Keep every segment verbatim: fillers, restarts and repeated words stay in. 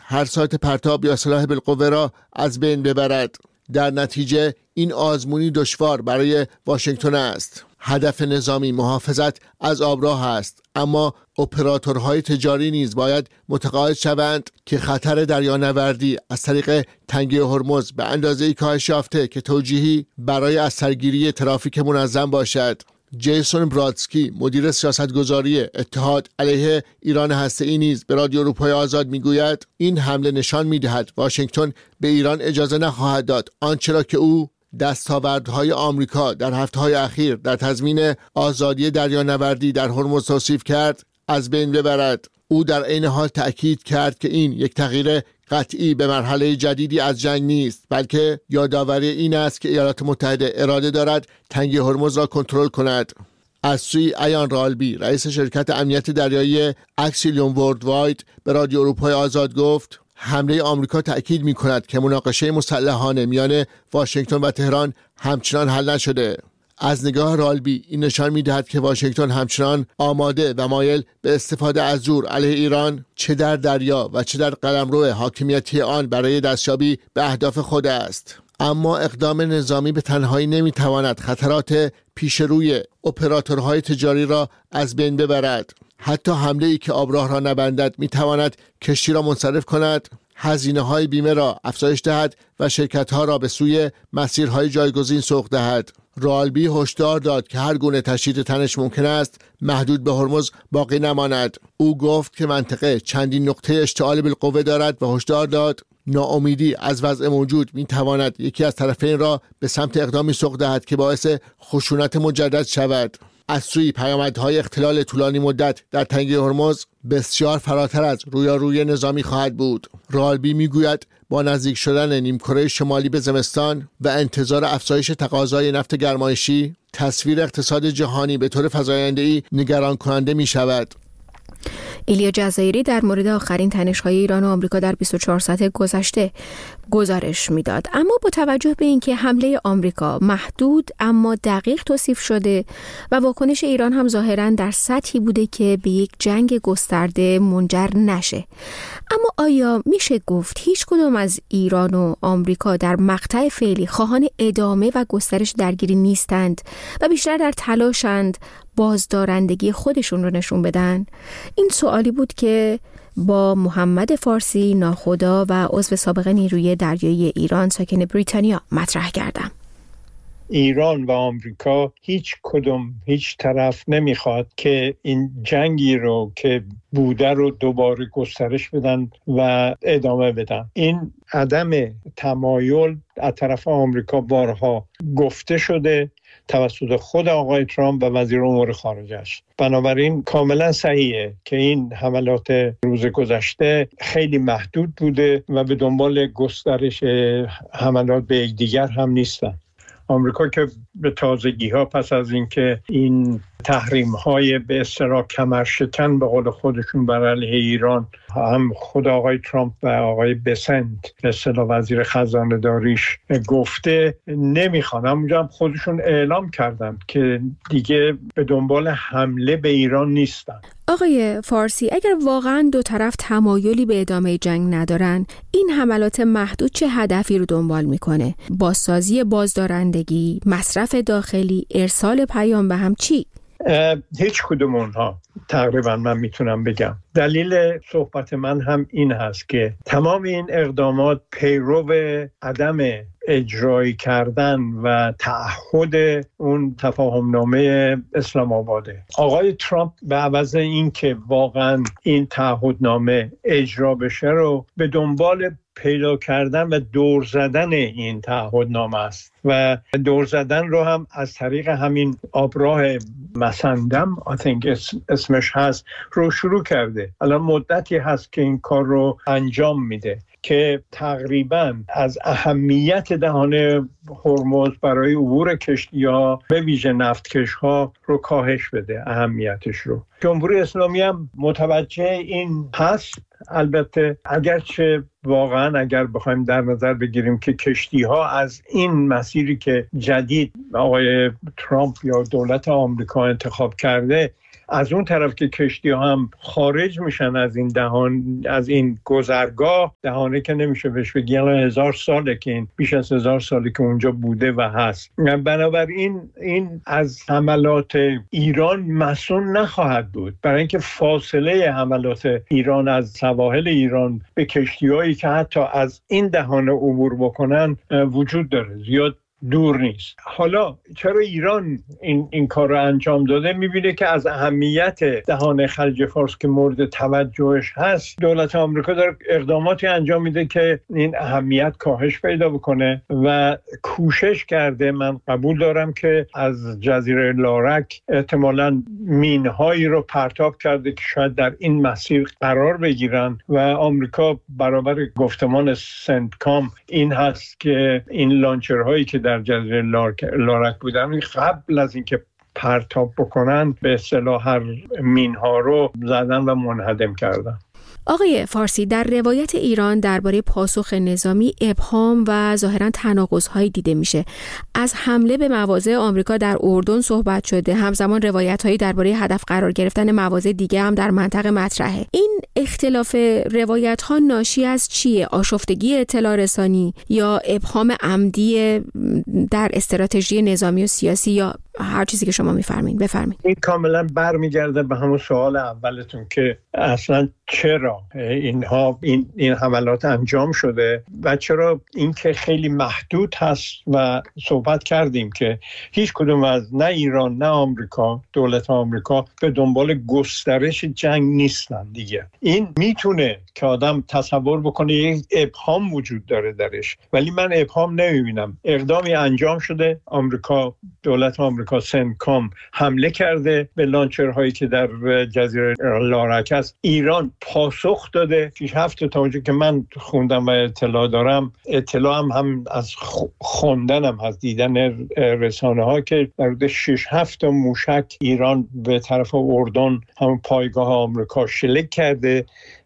هر سایت پرتاب یا سلاح بالقوه را از بین ببرد. در نتیجه این آزمونی دشوار برای واشنگتن است. هدف نظامی محافظت از آبراه است، اما اپراتورهای تجاری نیز باید متقاعد شوند که خطر دریانوردی از طریق تنگه هرمز به اندازه‌ای کاهش یافته که توجیهی برای از سرگیری ترافیک منظم باشد. جیسون برادسکی مدیر سیاستگذاری اتحاد علیه ایران هسته‌ای نیز به رادیو اروپای آزاد میگوید این حمله نشان می‌دهد واشنگتن به ایران اجازه نخواهد داد آنچه را که او دستاوردهای آمریکا در هفته‌های اخیر در تضمین آزادی دریانوردی در هرمز توصیف کرد از بین ببرد. او در عین حال تأکید کرد که این یک تغییر قطعی به مرحله جدیدی از جنگ نیست، بلکه یادآوری این است که ایالات متحده اراده دارد تنگه هرمز را کنترل کند. از سوی ایان رالبی رئیس شرکت امنیت دریایی اکسیلیوم وردواید به رادیو اروپای آزاد گفت حمله آمریکا تأکید می کند که مناقشه مسلحانه میان واشنگتن و تهران همچنان حل نشده. از نگاه رالبی این نشان می‌دهد که واشنگتن همچنان آماده و مایل به استفاده از زور علیه ایران چه در دریا و چه در قلمرو حاکمیتی آن برای دستیابی به اهداف خود است. اما اقدام نظامی به تنهایی نمی‌تواند خطرات پیش روی اپراتورهای تجاری را از بین ببرد. حتی حمله‌ای که آبراه را نبندد می‌تواند کشتی را منصرف کند، هزینه‌های بیمه را افزایش دهد و شرکت‌ها را به سوی مسیرهای جایگزین سوق دهد. رالبی هشدار داد که هر گونه تشدید تنش ممکن است محدود به هرمز باقی نماند. او گفت که منطقه چندین نقطه اشتعال بالقوه دارد و هشدار داد ناامیدی از وضع موجود می‌تواند یکی از طرفین را به سمت اقدامی سوق دهد که باعث خشونت مجدد شود. از سوی پیامدهای اختلال طولانی مدت در تنگه هرمز بسیار فراتر از رویارویی نظامی خواهد بود. رالبی میگوید با نزدیک شدن نیمکره شمالی به زمستان و انتظار افزایش تقاضای نفت گرمایشی، تصویر اقتصاد جهانی به طور فزاینده‌ای نگران کننده می شود. ایلیا جزایری در مورد آخرین تنش‌های ایران و آمریکا در بیست و چهار ساعت گذشته گزارش میداد. اما با توجه به اینکه حمله آمریکا محدود اما دقیق توصیف شده و واکنش ایران هم ظاهراً در سطحی بوده که به یک جنگ گسترده منجر نشه، اما آیا میشه گفت هیچ کدام از ایران و آمریکا در مقطع فعلی خواهان ادامه و گسترش درگیری نیستند و بیشتر در تلاشند بازدارندگی خودشون رو نشون بدن؟ این سوالی بود که با محمد فارسی ناخدا و عضو سابق نیروی دریایی ایران ساکن بریتانیا مطرح کردم. ایران و آمریکا هیچ کدوم هیچ طرف نمیخواد که این جنگی رو که بوده رو دوباره گسترش بدن و ادامه بدن. این عدم تمایل از طرف آمریکا بارها گفته شده توسط خود آقای ترامپ و وزیر امور خارجه‌اش. بنابراین کاملا صحیحه که این حملات روز گذشته خیلی محدود بوده و به دنبال گسترش حملات به یکدیگر هم نیستن. آمریکا که به تازگی ها پس از اینکه این تحریم های به اصطلاح کمرشکن به قول خودشون بر علیه ایران، هم خود آقای ترامپ و آقای بسنت به اصطلاح وزیر خزانه داریش گفته نمیخوان، همونجا هم خودشون اعلام کردن که دیگه به دنبال حمله به ایران نیستن. آقای فارسی، اگر واقعا دو طرف تمایلی به ادامه جنگ ندارن، این حملات محدود چه هدفی رو دنبال میکنه؟ بازسازی بازدارندگی، مصرف داخلی، ارسال پیام به هم، چی؟ هیچ کدوم اونها تقریبا من میتونم بگم. دلیل صحبت من هم این هست که تمام این اقدامات پیرو عدم اجرایی کردن و تعهد اون تفاهمنامه اسلام آباده. آقای ترامپ به عوض این که واقعا این تعهدنامه اجرا بشه رو به دنبال پیدا کردن و دور زدن این تعهدنامه است و دور زدن رو هم از طریق همین آبراه مسندم I think اسمش هست رو شروع کرده. الان مدتی هست که این کار رو انجام میده که تقریباً از اهمیت دهان هرمز برای عبور کشتی‌ها به ویژه نفتکش‌ها رو کاهش بده، اهمیتش رو. جمهوری اسلامی هم متوجه این هست. البته اگرچه واقعاً اگر بخوایم در نظر بگیریم که کشتی‌ها از این مسیری که جدید آقای ترامپ یا دولت آمریکا انتخاب کرده از اون طرف که کشتی ها هم خارج میشن از این دهان، از این گذرگاه، دهانه که نمیشه بهش بگی، الان هزار ساله که این بیش از هزار ساله که اونجا بوده و هست. بنابراین این از حملات ایران مسئول نخواهد بود، برای اینکه فاصله حملات ایران از سواحل ایران به کشتی‌هایی که حتی از این دهانه عبور بکنن وجود داره، زیاد دور نیست. حالا چرا ایران این این کار رو انجام داده؟ میبینه که از اهمیت دهانه خلیج فارس که مورد توجهش هست، دولت آمریکا داره اقداماتی انجام میده که این اهمیت کاهش پیدا بکنه و کوشش کرده. من قبول دارم که از جزیره لارک احتمالاً مینهایی رو پرتاب کرده که شاید در این مسیر قرار بگیرن و آمریکا برابر گفتمان سنتکام این هست که این لانچرهایی که در جزیره لارک بودن قبل از اینکه پرتاب بکنن به اصطلاح هر مینها رو زدن و منهدم کردن. آقای فارسی، در روایت ایران درباره پاسخ نظامی ابهام و ظاهراً تناقض‌هایی دیده میشه. از حمله به مواضع آمریکا در اردن صحبت شده، همزمان روایت‌هایی درباره هدف قرار گرفتن مواضع دیگه هم در منطقه مطرحه. این اختلاف روایت‌ها ناشی از چیه؟ آشفتگی اطلاع رسانی یا ابهام عمدی در استراتژی نظامی و سیاسی یا هر چیزی که شما می‌فرمایید؟ بفرمایید. این کاملا برمیگرده به همون سوال اولتون که اصلا چرا اینها این این حملات انجام شده و چرا اینکه خیلی محدود هست و صحبت کردیم که هیچ کدوم از نه ایران نه آمریکا، دولت آمریکا به دنبال گسترش جنگ نیستن دیگه. این میتونه که آدم تصور بکنه یک ابهام وجود داره درش، ولی من ابهام نمیبینم. اقدامی انجام شده، آمریکا، دولت آمریکا سنتکام حمله کرده به لانچرهایی که در جزیره لارک است. ایران پاسخ داده. شش هفت تا اونجا که من خوندم و اطلاع دارم، اطلاع هم, هم از خوندنم از دیدن رسانه ها که در حدود شش هفت تا موشک ایران به طرف اردن هم پایگاه آمریکا شلیک کرده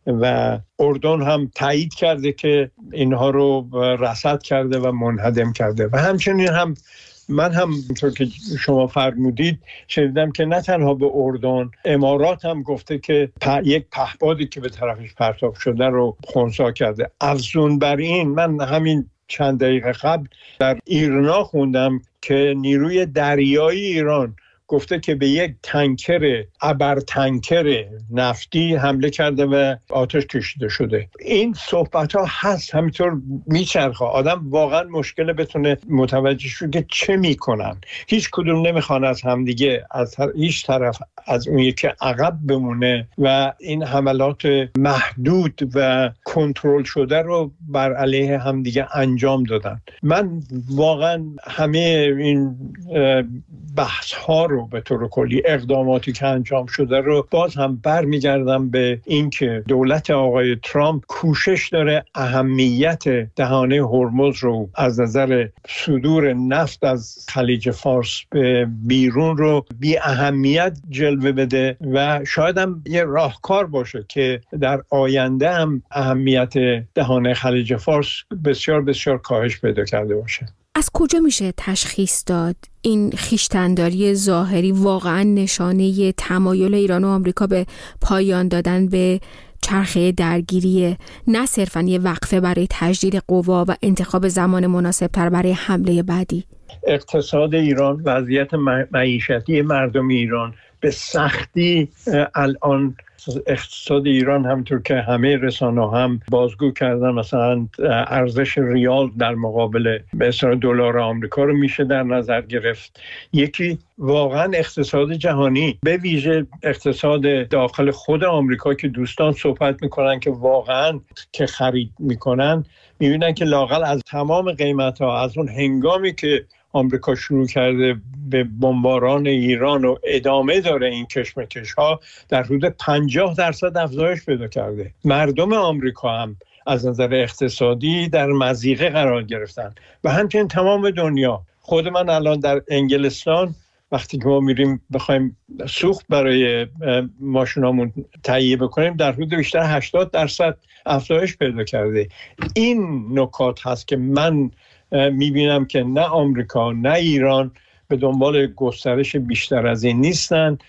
و اردن هم تایید کرده که اینها رو رصد کرده و منهدم کرده. و همچنین هم من هم طور که شما فرمودید شنیدم که نه تنها به اردن، امارات هم گفته که یک پهپادی که به طرفش پرتاب شده رو خنثی کرده. افزون بر این، من همین چند دقیقه قبل در ایرنا خوندم که نیروی دریایی ایران گفته که به یک تانکر ابر تانکر نفتی حمله کرده و آتش کشیده شده. این صحبت ها هست، همینطور میچرخه. آدم واقعا مشکل بتونه متوجه شد که چه میکنن. هیچ کدوم نمیخوان از همدیگه از هیچ طرف از اون یکی عقب بمونه و این حملات محدود و کنترل شده رو بر علیه همدیگه انجام دادن. من واقعا همه این بحث ها رو به طور کلی، اقداماتی که انجام شده رو باز هم برمیگردم به اینکه دولت آقای ترامپ کوشش داره اهمیت دهانه هرمز رو از نظر صدور نفت از خلیج فارس به بیرون رو بی اهمیت جلوه بده و شاید هم یه راهکار باشه که در آینده هم اهمیت دهانه خلیج فارس بسیار بسیار کاهش پیدا کرده باشه. از کجا میشه تشخیص داد این خویشتن‌داری ظاهری واقعا نشانه تمایل ایران و آمریکا به پایان دادن به چرخه درگیری، نه صرفاً یه وقفه برای تجدید قوا و انتخاب زمان مناسب‌تر برای حمله بعدی؟ اقتصاد ایران، وضعیت معیشتی مردم ایران به سختی الان اقتصاد ایران همونطور که همه رسانه هم بازگو کردن، مثلا ارزش ریال در مقابل به اصطلاح دلار آمریکا رو میشه در نظر گرفت. یکی واقعا اقتصاد جهانی، به ویژه اقتصاد داخل خود آمریکا که دوستان صحبت میکنن که واقعا که خرید میکنن میبینن که لااقل از تمام قیمت ها، از اون هنگامی که آمریکا شروع کرده به بمباران ایران و ادامه داره این کشمکش ها، در حدود پنجاه درصد افزایش پیدا کرده. مردم آمریکا هم از نظر اقتصادی در مضیقه قرار گرفتن و همچنین تمام دنیا. خود من الان در انگلستان وقتی که ما میریم بخوایم سوخت برای ماشینامون تهیه بکنیم، در حدود بیشتر هشتاد درصد افزایش پیدا کرده. این نکات هست که من میبینم که نه آمریکا نه ایران به دنبال گسترش بیشتر از این نیستن.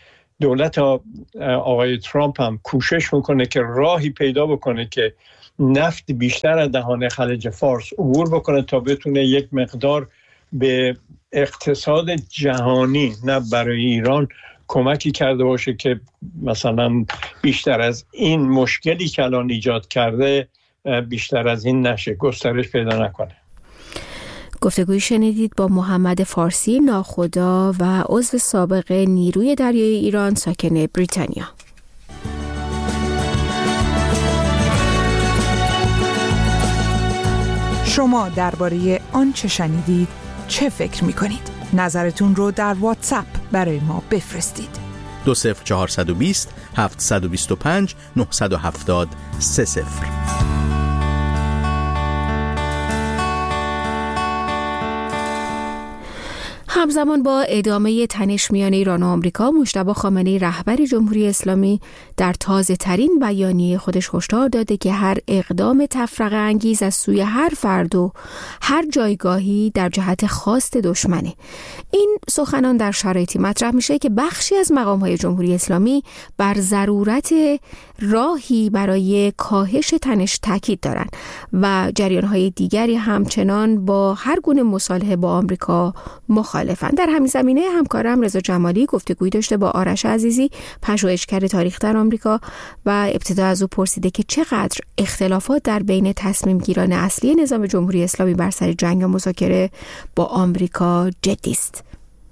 دولت آقای ترامپ هم کوشش میکنه که راهی پیدا بکنه که نفت بیشتر از دهان خلیج فارس عبور بکنه تا بتونه یک مقدار به اقتصاد جهانی نه برای ایران کمکی کرده باشه که مثلا بیشتر از این مشکلی که الان ایجاد کرده بیشتر از این نشه، گسترش پیدا نکنه. گفتگوی شنیدید با محمد فارسی ناخدا و عضو سابق نیروی دریایی ایران ساکن بریتانیا. شما درباره آنچه شنیدید چه فکر می‌کنید؟ نظرتون رو در واتساپ برای ما بفرستید. دو صفر چهارصد و بیست هفتصد و بیست و پنج نهصد و هفتاد سه صفر. همزمان با ادامه تنش میان ایران و آمریکا، مجتبی خامنه‌ای رهبر جمهوری اسلامی در تازه ترین بیانیه خودش هشدار داده که هر اقدام تفرقه انگیز از سوی هر فرد و هر جایگاهی در جهت خواست دشمنه. این سخنان در شرایطی مطرح میشه که بخشی از مقام‌های جمهوری اسلامی بر ضرورت راهی برای کاهش تنش تاکید دارن و جریان‌های دیگری همچنان با هر گونه مصالحه با آمریکا مخالفن. در همین زمینه همکارم رضا جمالی گفتگویی داشته با آرش عزیزی، پژوهشگر تاریخ در آمریکا، و ابتدا از او پرسیده که چقدر اختلافات در بین تصمیم گیران اصلی نظام جمهوری اسلامی بر سر جنگ و مذاکره با آمریکا جدی است.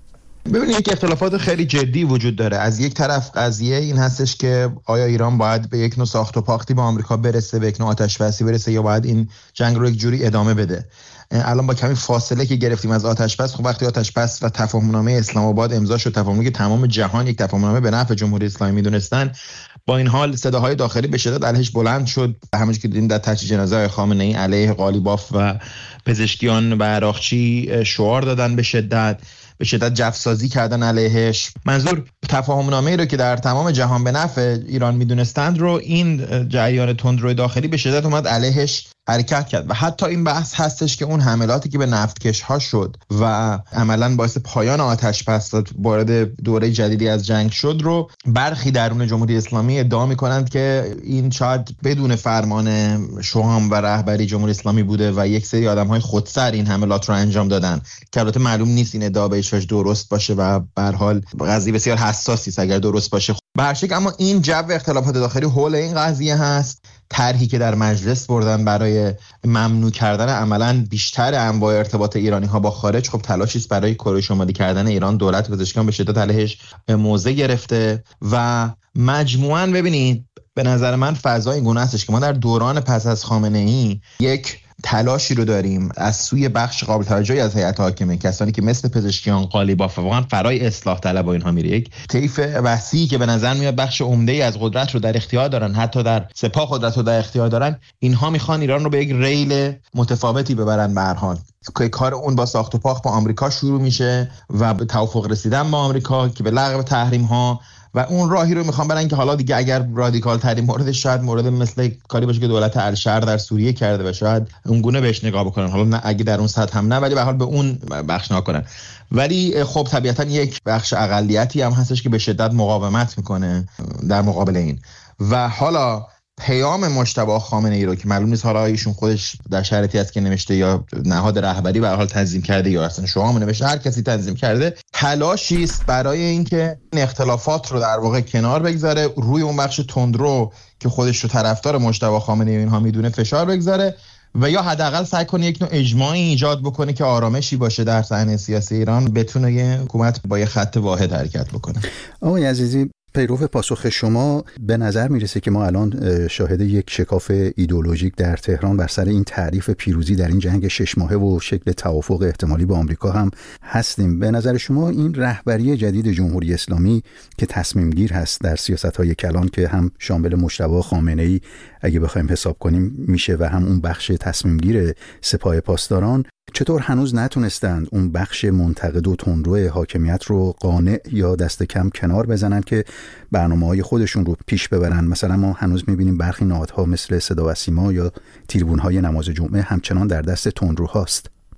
ببینید که اختلافات خیلی جدی وجود داره. از یک طرف قضیه این هستش که آیا ایران باید به یک نوع ساخت و پاختی با آمریکا برسه، به یک نوع آتش بسی برسه، یا باید این جنگ رو یک جوری ادامه بده. الان با کمی فاصله که گرفتیم از آتش بس، خب وقتی آتش بس و تفاهمنامه اسلام آباد امضا شد، تفاهمی که تمام جهان یک تفاهمنامه به نفع جمهوری اسلامی میدونستن، با این حال صداهای داخلی به شدت علیهش بلند شد. همونجوری که دیدیم در تجهیز جنازه خامنه‌ای علیه قالیباف و پزشکیان و عراقچی شعار دادن، به شدت به شدت جفسازی کردن علیهش. منظور تفاهمنامه‌ای رو که در تمام جهان به نفع ایران میدونستند رو این جریان تندرو داخلی به شدت اومد علیهش حرکت کرد. و حتی این بحث هستش که اون حملاتی که به نفتکش ها شد و عملاً باعث پایان آتش بس وارد دوره جدیدی از جنگ شد رو برخی درون جمهوری اسلامی ادعا می‌کنند که این شاید بدون فرمان شوام و رهبری جمهوری اسلامی بوده و یک سری آدم‌های خودسر این حملات رو انجام دادن، که البته معلوم نیست این ادعا به هیچ وجه درست باشه و به هر حال قضیه بسیار حساسی است اگر درست باشه. به هر شکل اما این جو اختلافات داخلی حول این قضیه هست. طرحی که در مجلس بردن برای ممنوع کردن عملاً بیشتر انواع ارتباط ایرانی‌ها با خارج، خب تلاشی است برای کره شمالی کردن ایران. دولت پزشکیان به شدت علیهش موضع گرفته و مجموعاً ببینید به نظر من فضای این گونه هستش که ما در دوران پس از خامنه‌ای یک تلاشی رو داریم از سوی بخش قابل توجهی از هیئت حاکمه، کسانی که مثل پزشکیان، قالیباف و واقعا فرای اصلاح طلب و اینها میره، یک طیف وسیعی که به نظر میاد بخش عمده‌ای از قدرت رو در اختیار دارن، حتی در سپاه قدرت رو در اختیار دارن، اینها میخوان ایران رو به یک ریل متفاوتی ببرن. به هر حال که کار اون با ساخت و پاخت با آمریکا شروع میشه و به توافق رسیدن با آمریکا که به لغو تحریم ها، و اون راهی رو میخوام برن که حالا دیگه اگر رادیکال ترین مورد شاید مورد مثل کاری باشه که دولت الشر در سوریه کرده و شاید اون گونه بهش نگاه بکنن، حالا نه اگه در اون سطح هم نه، ولی به هر حال به اون بخش نکنن. ولی خب طبیعتا یک بخش اقلیتی هم هستش که به شدت مقاومت میکنه در مقابل این. و حالا پیام مجتبی خامنه‌ای رو که معلوم نیست حالا ایشون خودش در شرایطی است که نوشته یا نهاد رهبری به هر حال تنظیم کرده یا اصلا شما نوشته، هر کسی تنظیم کرده، تلاشی است برای اینکه این اختلافات رو در واقع کنار بگذاره، روی اون بخش تندرو که خودش رو طرفدار مجتبی خامنه‌ای اینها میدونه فشار بگذاره و یا حداقل سعی کنه یک نوع اجماعی ایجاد بکنه که آرامشی باشه در صحنه سیاسی ایران، بتونه یه حکومت با یه خط واحد حرکت بکنه. آقای عزیزی، پیرو پاسخ شما به نظر میرسه که ما الان شاهد یک شکاف ایدئولوژیک در تهران بر سر این تعریف پیروزی در این جنگ شش ماهه و شکل توافق احتمالی با آمریکا هم هستیم. به نظر شما این رهبری جدید جمهوری اسلامی که تصمیم گیر هست در سیاست‌های کلان که هم شامل مجتبی خامنه‌ای اگه بخوایم حساب کنیم میشه و هم اون بخش تصمیم گیر سپاه پاسداران، چطور هنوز نتونستند اون بخش منتقد و تندرو حاکمیت رو قانع یا دست کم کنار بزنن که برنامه‌های خودشون رو پیش ببرن؟ مثلا ما هنوز می‌بینیم برخی نهادها مثل صدا و سیما یا تریبون‌های نماز جمعه همچنان در دست تندروهاست.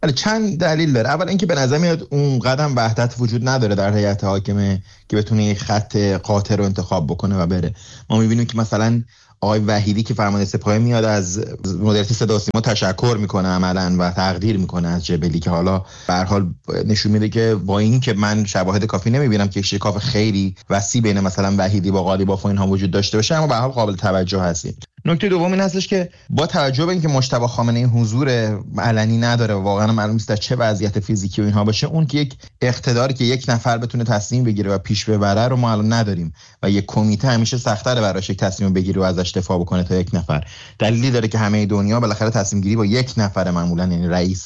ولی چند دلیل داره. اول اینکه به نظر میاد اون قدم وحدت وجود نداره در هیئت حاکمه که بتونه یک خط قاطع رو انتخاب بکنه و بره. ما میبینیم که مثلا آقای وحیدی که فرمانده سپاه میاد از مدیریت صدا و سیما تشکر میکنه عملاً و تقدیر میکنه از جبلی، که حالا به هر حال نشون میده که با این که من شواهد کافی نمیبینم که شکاف خیلی وسیع بین مثلا وحیدی با قالیباف و اینها وجود داشته باشه، اما به هر حال قابل توجه هست. نکته دوم این هستش که با توجه به اینکه مجتبی خامنه‌ای حضور علنی نداره و واقعا معلوم نیست در چه وضعیت فیزیکی و اینها باشه، اون که یک اقتداری که یک نفر بتونه تصمیم بگیره و پیش ببره رو ما الان نداریم و یک کمیته همیشه سخت‌تره براش یک تصمیم بگیره و ازش دفاع بکنه تا یک نفر. دلیلی داره که همه دنیا بالاخره تصمیم گیری با یک نفر معمولا، یعنی رئیس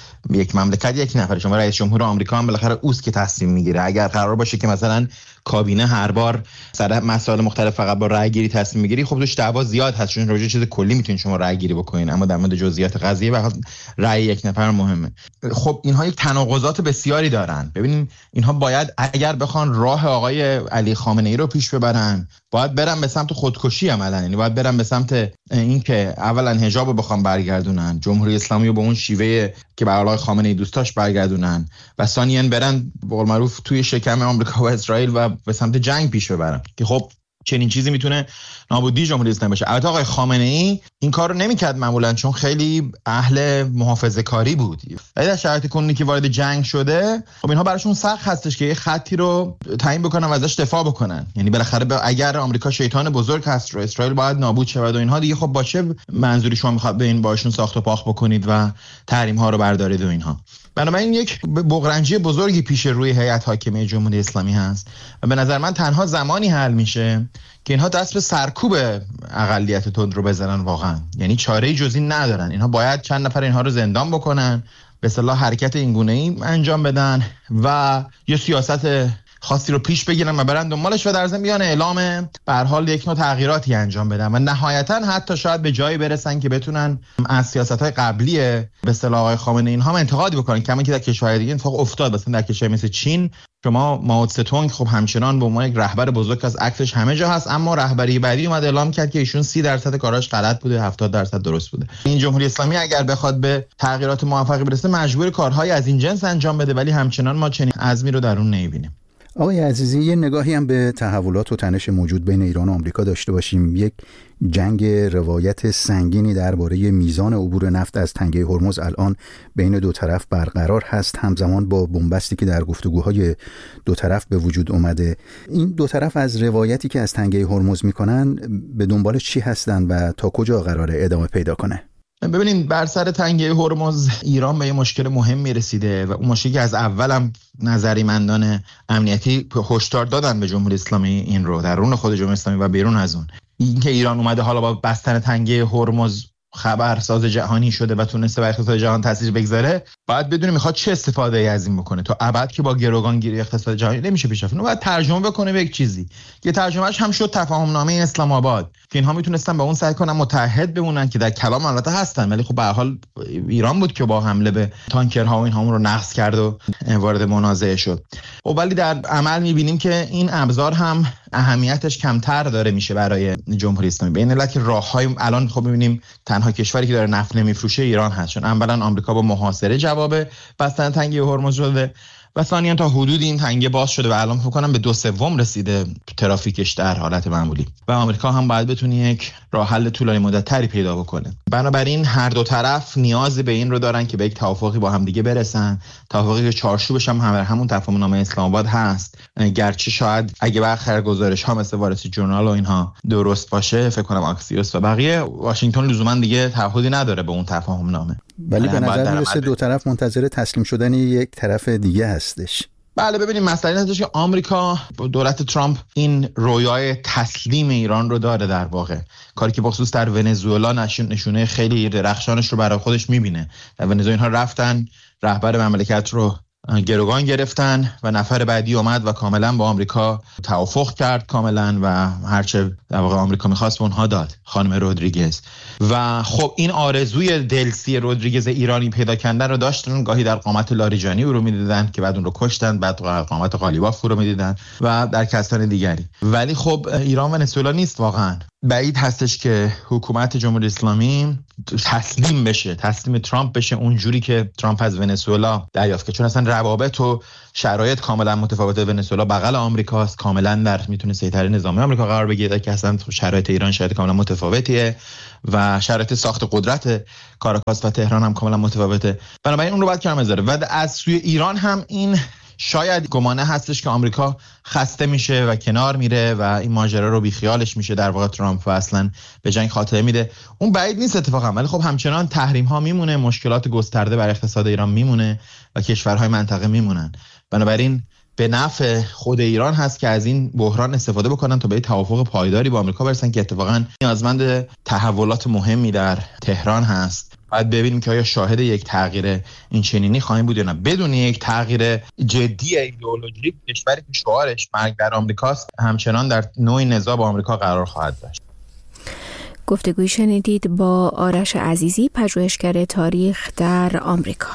یک مملکت یک نفر. شما رئیس جمهور آمریکا هم بالاخره اوست که تصمیم میگیره. اگر قرار باشه که مثلا کابینه هر بار سر مسائل مختلف فقط با رأی گیری تصمیم میگیری، خب توش دعوا زیاد هست، چون راجع چیز کلی میتونید شما رأی گیری بکنین، اما در مورد جزئیات قضیه واقعا رأی یک نفر مهمه. خب اینها یک تناقضات بسیاری دارن. ببینین اینها باید اگر بخوان راه آقای علی خامنه‌ای رو پیش ببرن، باید برن به سمت خودکشی عملاً، یعنی باید برن به سمت اینکه اولا حجاب رو بخوام برگردونن، جمهوری اسلامی رو به اون شیوه که برای آقای خامنه‌ای دوست داشت برگردونن، و ثانیاً برن به قول معروف توی شکم آمریکا و اسرائیل و به سمت جنگ پیش ببرن، که خب چنین چیزی میتونه نابودی جمهوری اسلامی بشه. البته آقای خامنه‌ای این کارو نمیکرد معمولا، چون خیلی اهل محافظه‌کاری بود. ولی در شرایط کنونی که وارد جنگ شده، خب اینها براشون سخت هستش که یه خطی رو تعیین بکنن و ازش دفاع بکنن. یعنی بالاخره اگر آمریکا شیطان بزرگ هست رو اسرائیل باید نابود شود و اینها دیگه، خب با چه منظوری شما میخواد به این باشون ساخت و پاخت بکنید و تحریم ها رو بردارید و اینها. بنابراین یک بغرنجی بزرگی پیش روی هیئت حاکمه جمهوری اسلامی هست و به نظر من تنها زمانی حل میشه که اینها دست به سرکوب اقلیت تند رو بزنن واقعا. یعنی چاره‌ای جز این ندارن. اینها باید چند نفر اینها رو زندان بکنن، به اصطلاح حرکت اینگونه‌ای انجام بدن و یه سیاست خاصی رو پیش بگیرن و برن دنبالش و در ضمن بیان اعلام به هر حال یک نوع تغییراتی انجام بدن و نهایتا حتی شاید به جایی برسن که بتونن از سیاست‌های قبلی به اصطلاح آقای خامنه‌ای اینها هم انتقادی بکنن، کما که در کشورهای دیگه اتفاق افتاد. مثلا در کشور مثل چین شما مائو تس‌تونگ خب همچنان به عنوان یک رهبر بزرگ از عکسش همه جا هست، اما رهبری بعدی اومد اعلام کرد که ایشون سی درصد کاراش غلط بوده، هفتاد درصد درست بوده. این جمهوری اسلامی اگر بخواد به تغییرات موفقی برسه مجبور کارهای از این جنس انجام بده، ولی همچنان ما چنین عزمی رو در اون نمی‌بینیم. آقای عزیزی، یه نگاهی هم به تحولات و تنش موجود بین ایران و آمریکا داشته باشیم. یک جنگ روایت سنگینی درباره میزان عبور نفت از تنگه هرمز الان بین دو طرف برقرار هست، همزمان با بنبستی که در گفتگوهای دو طرف به وجود اومده. این دو طرف از روایتی که از تنگه هرمز میکنن به دنبال چی هستن و تا کجا قراره ادامه پیدا کنه؟ ببینید، بر سر تنگه هرمز ایران به یه مشکل مهمی رسیده و اون مشکلی که از اولم نظریمندان امنیتی هشدار دادن به جمهوری اسلامی این رو درون خود جمهوری اسلامی و بیرون از اون، این که ایران اومده حالا با بستن تنگه هرمز خبرساز جهانی شده و تونسته بر اقتصاد جهان تاثیر بگذاره، باید بدونه میخواد چه استفاده ای از این بکنه. تا ابد که با گروگانگیری اقتصاد جهانی نمیشه پیش رفت. اون باید ترجمه بکنه به یک چیزی که ترجمهش هم شد تفاهم نامه اسلام آباد، که اینها میتونستن با اون سعی کنن متحد بمونن، که در کلام البته هستن، ولی خب به هر حال ایران بود که با حمله به تانکرها و اینها اون رو نقض کرد و وارد منازعه شد. و ولی در عمل میبینیم که این ابزار هم اهمیتش کمتر داره میشه برای جمهوری اسلامی. به این علت که راههای الان خب میبینیم تنها کشوری که داره نفت نمیفروشه ایران هست، چون اولا آمریکا با محاصره جواب بستن تنگه هرمز شده و ثانیاً تا حدودی این تنگه باز شده و الان فکر کنم به دو سوم رسیده ترافیکش در حالت معمولی و آمریکا هم باید بتونه یک راه حل طولانی مدت تری پیدا بکنه. بنابراین هر دو طرف نیاز به این رو دارن که به یک توافقی با هم دیگه برسن، توافقی که چارچوبش هم همون تفاهم نامه اسلام آباد هست، گرچه شاید اگه برخلاف گزارش ها مثل وارسی جورنال و اینها درست باشه، فکر کنم آکسیوس و بقیه واشنگتن لزوما دیگه تعهدی نداره به اون تفاهم نامه، ولی به نظر میرسه دو طرف منتظر تسلیم شدن یک طرف دیگه هستش. بله، ببینیم مسئله هستش که آمریکا، دولت ترامپ این رویای تسلیم ایران رو داره، در واقع کاری که بخصوص در ونزوئلا نشونه خیلی درخشانش رو برای خودش میبینه. در ونزوئلا اینها رفتن رهبر مملکت رو گروگان گرفتن و نفر بعدی اومد و کاملا با آمریکا توافق کرد کاملا و هرچه در واقع آمریکا می‌خواست اونها داد، خانم رودریگز. و خب این آرزوی دلسی رودریگز ایرانی پیدا کردن رو داشتن، گاهی در قامت لاریجانی او رو می‌دیدن که بعد اون رو کشتن، بعد قامت قالیباف رو می‌دیدن و در کسان دیگری. ولی خب ایران ونزوئلا نیست واقعا. بعید هستش که حکومت جمهوری اسلامی تسلیم بشه، تسلیم ترامپ بشه اونجوری که ترامپ از ونزوئلا دریافت کرد، چون اصلا روابط و شرایط کاملا متفاوته. ونزوئلا بغل آمریکاست، کاملا در میتونه سیطره نظامی آمریکا قرار بگیره، که اصلا شرایط ایران شرایط کاملا متفاوتیه و شرایط ساخت قدرت کاراکاس و تهران هم کاملا متفاوته. بنابراین اون رو باید کم بذاره. و از سوی ایران هم این شاید گمانه هستش که آمریکا خسته میشه و کنار میره و این ماجرا رو بیخیالش میشه در واقع ترامپ و اصلا به جنگ خاتمه میده. اون بعید نیست اتفاقا، ولی خب همچنان تحریم ها میمونه، مشکلات گسترده بر اقتصاد ایران میمونه و کشورهای منطقه میمونن. بنابراین به نفع خود ایران هست که از این بحران استفاده بکنن تا به توافق پایداری با آمریکا برسن که اتفاقا نیازمند تحولات مهمی در تهران هست. باید ببینیم که آیا شاهد یک تغییر این چنینی خواهیم بود یا نه. بدون یک تغییر جدی ایدئولوژیک، کشوری که شعارش مرگ بر آمریکاست همچنان در نوع نزاع با آمریکا قرار خواهد داشت. گفتگوی شنیدید با آرش عزیزی، پژوهشگر تاریخ در آمریکا.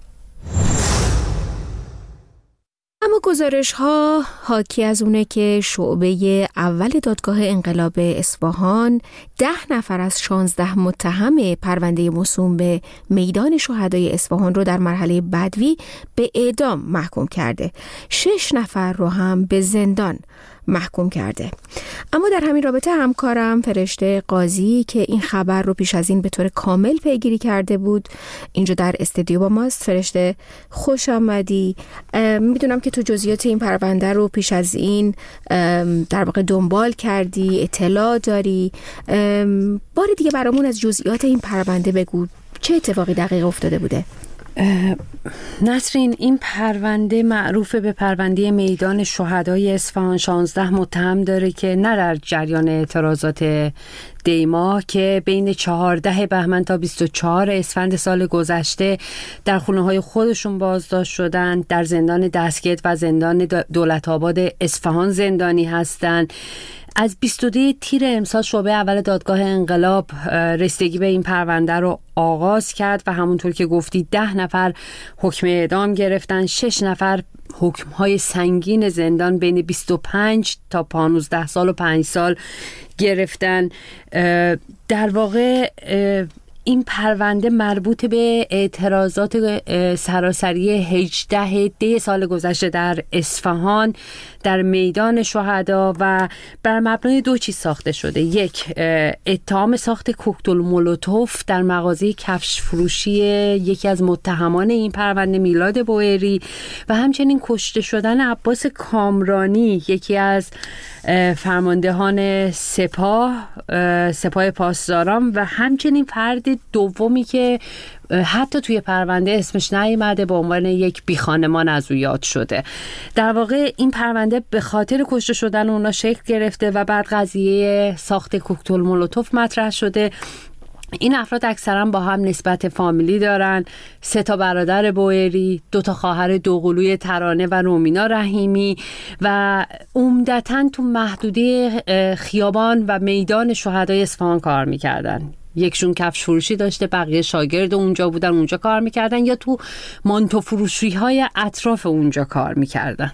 اما گزارش ها حاکی از اونه که شعبه اول دادگاه انقلاب اصفهان ده نفر از شانزده متهم پرونده موسوم به میدان شهدای اصفهان رو در مرحله بدوی به اعدام محکوم کرده. شش نفر رو هم به زندان محکوم کرده. اما در همین رابطه همکارم فرشته قاضی که این خبر رو پیش از این به طور کامل پیگیری کرده بود اینجا در استودیو با ماست. فرشته خوش آمدی. میدونم که تو جزئیات این پرونده رو پیش از این در واقع دنبال کردی، اطلاع داری. بار دیگه برامون از جزئیات این پرونده بگو، چه اتفاقی دقیق افتاده بوده؟ نسرین، این پرونده معروف به پرونده میدان شهدای اصفهان شانزده متهم داره که نه در جریان اعتراضات دیما که بین چهارده بهمن تا بیست و چهار اسفند سال گذشته در خونه های خودشون بازداشت شدن، در زندان دستگیر و زندان دولت آباد اصفهان زندانی هستند. از بیست و دو تیر امسال شعبه اول دادگاه انقلاب رسیدگی به این پرونده رو آغاز کرد و همونطور که گفتی ده نفر حکم اعدام گرفتن، شش نفر حکم‌های سنگین زندان بین بیست و پنج تا پانزده سال و پنج سال گرفتن. در واقع این پرونده مربوط به اعتراضات سراسری هجده دی سال گذشته در اصفهان در میدان شهدا و بر مبنای دو چیز ساخته شده. یک، اتهام ساخت کوکتل مولوتوف در مغازه کفش فروشی یکی از متهمان این پرونده میلاد بوئری و همچنین کشته شدن عباس کامرانی، یکی از فرماندهان سپاه سپاه پاسداران و همچنین فرد دومی که حتی توی پرونده اسمش نیامده به عنوان یک بیخانمان از او یاد شده. در واقع این پرونده به خاطر کشته شدن اونا شکل گرفته و بعد قضیه ساخت کوکتل مولوتوف مطرح شده. این افراد اکثرا با هم نسبت فامیلی دارن. سه تا برادر بوئری، دو تا خواهر دوقلوی ترانه و رومینا رحیمی و عمدتاً تو محدوده خیابان و میدان شهدای اصفهان کار میکردن. یکشون کفش فروشی داشته، بقیه شاگرد اونجا بودن، اونجا کار میکردن یا تو مانتو فروشی های اطراف اونجا کار میکردن.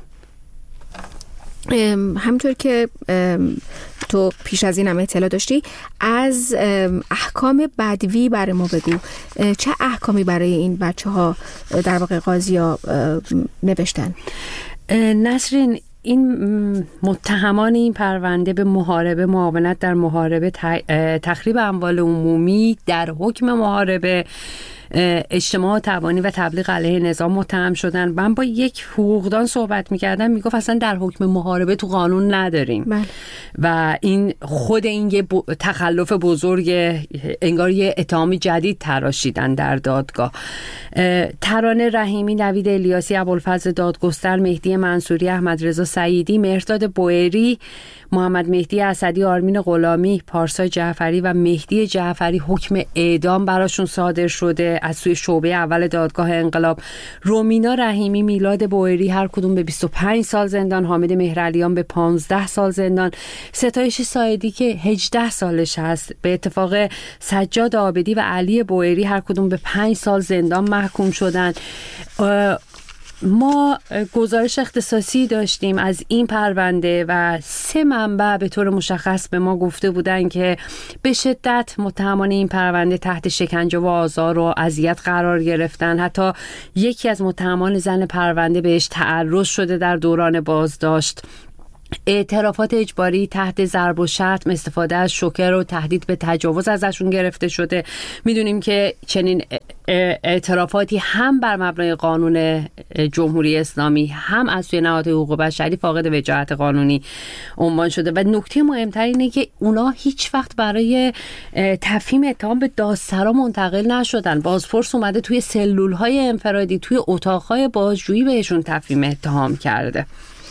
همونطور که تو پیش از این هم اطلاع داشتی، از احکام بدوی برای ما بگو. چه احکامی برای این بچه ها در واقع قاضی ها نوشتن؟ نسرین، این متهمان این پرونده به محاربه، معاونت در محاربه، تخریب اموال عمومی در حکم محاربه، اجتماع توانی و تبلیغ علیه نظام متهم شدن. من با یک حقوقدان صحبت میکردم، میگفت اصلا در حکم محاربه تو قانون نداریم بله. و این خود این یه ب... تخلف بزرگ، انگار یه اتهام جدید تراشیدن در دادگاه. ترانه رحیمی، نوید الیاسی، ابوالفضل دادگستر، مهدی منصوری، احمد رضا سعیدی، مهرداد بوئری، محمد مهدی اسدی، آرمین غلامی، پارسا جعفری و مهدی جعفری حکم اعدام براشون صادر شده از سوی شعبه اول دادگاه انقلاب. رومینا رحیمی، میلاد بوئری هر کدوم به بیست و پنج سال زندان، حامد مهرعلیان به پانزده سال زندان، ستایش سایدی که هجده سالش هست به اتفاق سجاد عابدی و علی بوئری هر کدوم به پنج سال زندان محکوم شدن. ما گزارش اختصاصی داشتیم از این پرونده و سه منبع به طور مشخص به ما گفته بودن که به شدت متهمان این پرونده تحت شکنجه و آزار و اذیت قرار گرفتن. حتی یکی از متهمان زن پرونده بهش تعرض شده در دوران بازداشت. اعترافات اجباری تحت ضرب و شتم، استفاده از شوکر و تهدید به تجاوز ازشون گرفته شده. میدونیم که چنین اعترافاتی هم بر مبنای قانون جمهوری اسلامی هم از سوی نهادهای حقوق بشری فاقد وجاهت قانونی عنوان شده و نکته مهمتر اینه که اونا هیچ وقت برای تفهیم اتهام به دادسرا منتقل نشدن. بازپرس اومده توی سلولهای انفرادی، توی اتاقهای بازجویی بهشون تفهیم اتهام کرده.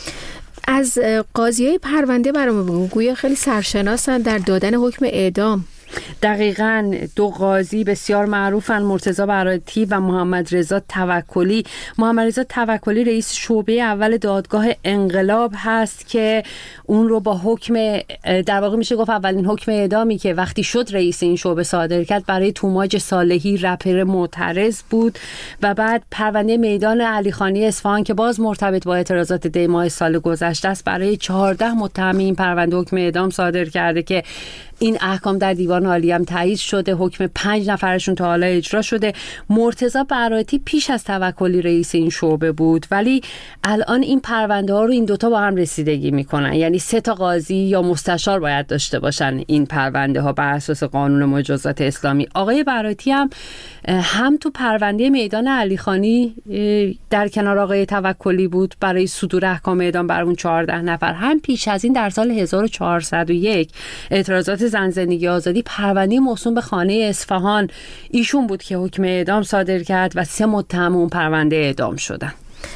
از قاضیای پرونده برام بگو، گویا خیلی سرشناسن در دادن حکم اعدام. دقیقاً دو قاضی بسیار معروفن، مرتضی براتی و محمد رضا توکلی. محمد رضا توکلی رئیس شعبه اول دادگاه انقلاب هست که اون رو با حکم، در واقع میشه گفت اولین حکم اعدامی که وقتی شد رئیس این شعبه صادر کرد برای توماج صالحی رپر معترض بود و بعد پرونده میدان علیخانی اصفهان که باز مرتبط با اعتراضات دی ماه سال گذشته است برای چهارده متهم این پرونده حکم اعدام صادر کرده که این احکام در دیوان عالی هم تایید شده. حکم پنج نفرشون تا حالا اجرا شده. مرتضی براتی پیش از توکلی رئیس این شعبه بود، ولی الان این پرونده ها رو این دوتا با هم رسیدگی میکنن. یعنی سه تا قاضی یا مستشار باید داشته باشن این پرونده ها بر اساس قانون مجازات اسلامی. آقای براتی هم هم تو پرونده میدان علیخانی در کنار آقای توکلی بود برای صدور احکام اعدام بر اون چهارده نفر، هم پیش از این در سال هزار و چهارصد و یک اعتراضات زن زندگی آزادی پرونده موسوم به خانه اصفهان ایشون بود که حکم اعدام صادر کرد و سه متهم اون پرونده اعدام شدن.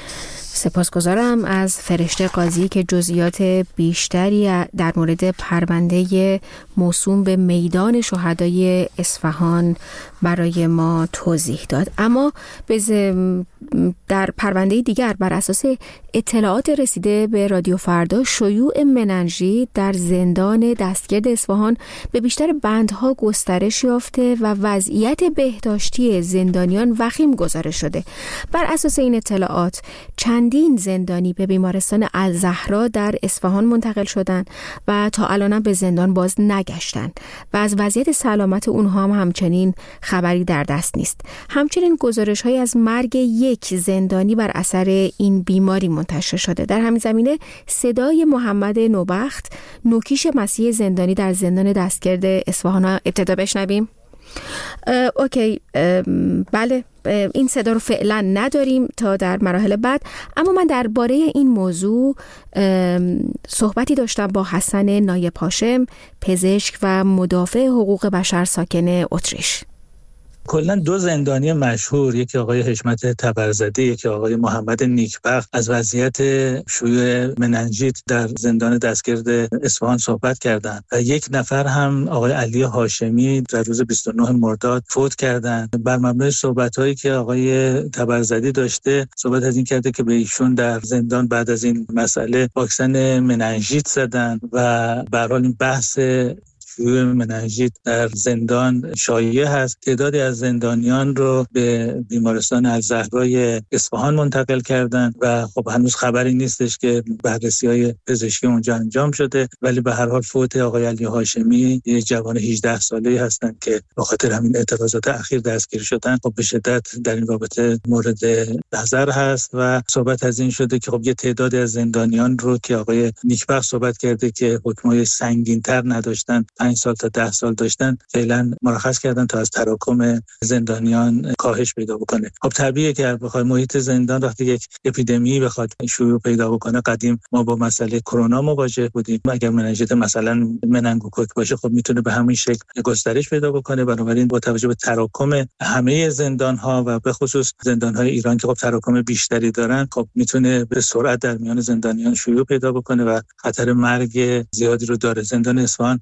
سپاسگزارم از فرشته قاضی که جزئیات بیشتری در مورد پرونده موسوم به میدان شهدای اصفهان برای ما توضیح داد. اما در پرونده دیگر بر اساس اطلاعات رسیده به رادیو فردا، شیوع مننژیت در زندان دستگرد اصفهان به بیشتر بندها گسترش یافته و وضعیت بهداشتی زندانیان وخیم گزارش شده. بر اساس این اطلاعات چندین زندانی به بیمارستان الزهرا در اصفهان منتقل شدند و تا الان به زندان باز نگشتند و از وضعیت سلامت اونها هم همچنین خبری در دست نیست. همچنین گزارش‌های از مرگ یک زندانی بر اثر این بیماری منتشر شده. در همین زمینه صدای محمد نوبخت، نوکیش مسیح زندانی در زندان دستگرد اصفهان، ابتدا بشنویم. اوکی، بله، این صدا رو فعلا نداریم تا در مراحل بعد. اما من درباره این موضوع صحبتی داشتم با حسن نایب هاشم، پزشک و مدافع حقوق بشر ساکن اتریش. کلا دو زندانی مشهور، یکی آقای حشمت تبرزده، یکی آقای محمد نیکبخت، از وضعیت شیوع مننژیت در زندان دستگرد اصفهان صحبت کردند و یک نفر هم آقای علی هاشمی در روز بیست و نه مرداد فوت کردند. بر مبنای صحبت‌هایی که آقای تبرزده داشته، صحبت از این کرده که به ایشون در زندان بعد از این مسئله واکسن مننژیت زدن و به هر حال این بحث شیوع مننژیت در زندان شایع هست. تعدادی از زندانیان رو به بیمارستان الزهرای اصفهان منتقل کردند و خب هنوز خبری نیستش که بررسی‌های پزشکی اونجا انجام شده، ولی به هر حال فوت آقای علی هاشمی، یه جوان هجده ساله‌ای هستند که به خاطر همین اعتراضات اخیر دستگیر شدن. خب به شدت در این رابطه مورد نظر هست و صحبت از این شده که خب یه تعدادی از زندانیان رو که آقای نیکبخت صحبت کرده که حکم‌های سنگین‌تر نداشتن، پنج سال تا ده سال داشتن، فعلا مرخص کردن تا از تراکم زندانیان کاهش پیدا بکنه. خب طبیعیه که بخواد محیط زندان وقتی یک اپیدمی بخواد شیوع پیدا بکنه، قدیم ما با مسئله کرونا مواجه بودیم، اگر مننژیت مثلا مننگوکوک باشه خب میتونه به همین شکل گسترش پیدا بکنه. بنابراین با توجه به تراکم همه زندان‌ها و به خصوص زندان‌های ایران که خب تراکم بیشتری دارن، خب میتونه به سرعت در میان زندانیان شیوع پیدا بکنه و خطر مرگ زیادی رو داره. زندان اصفهان از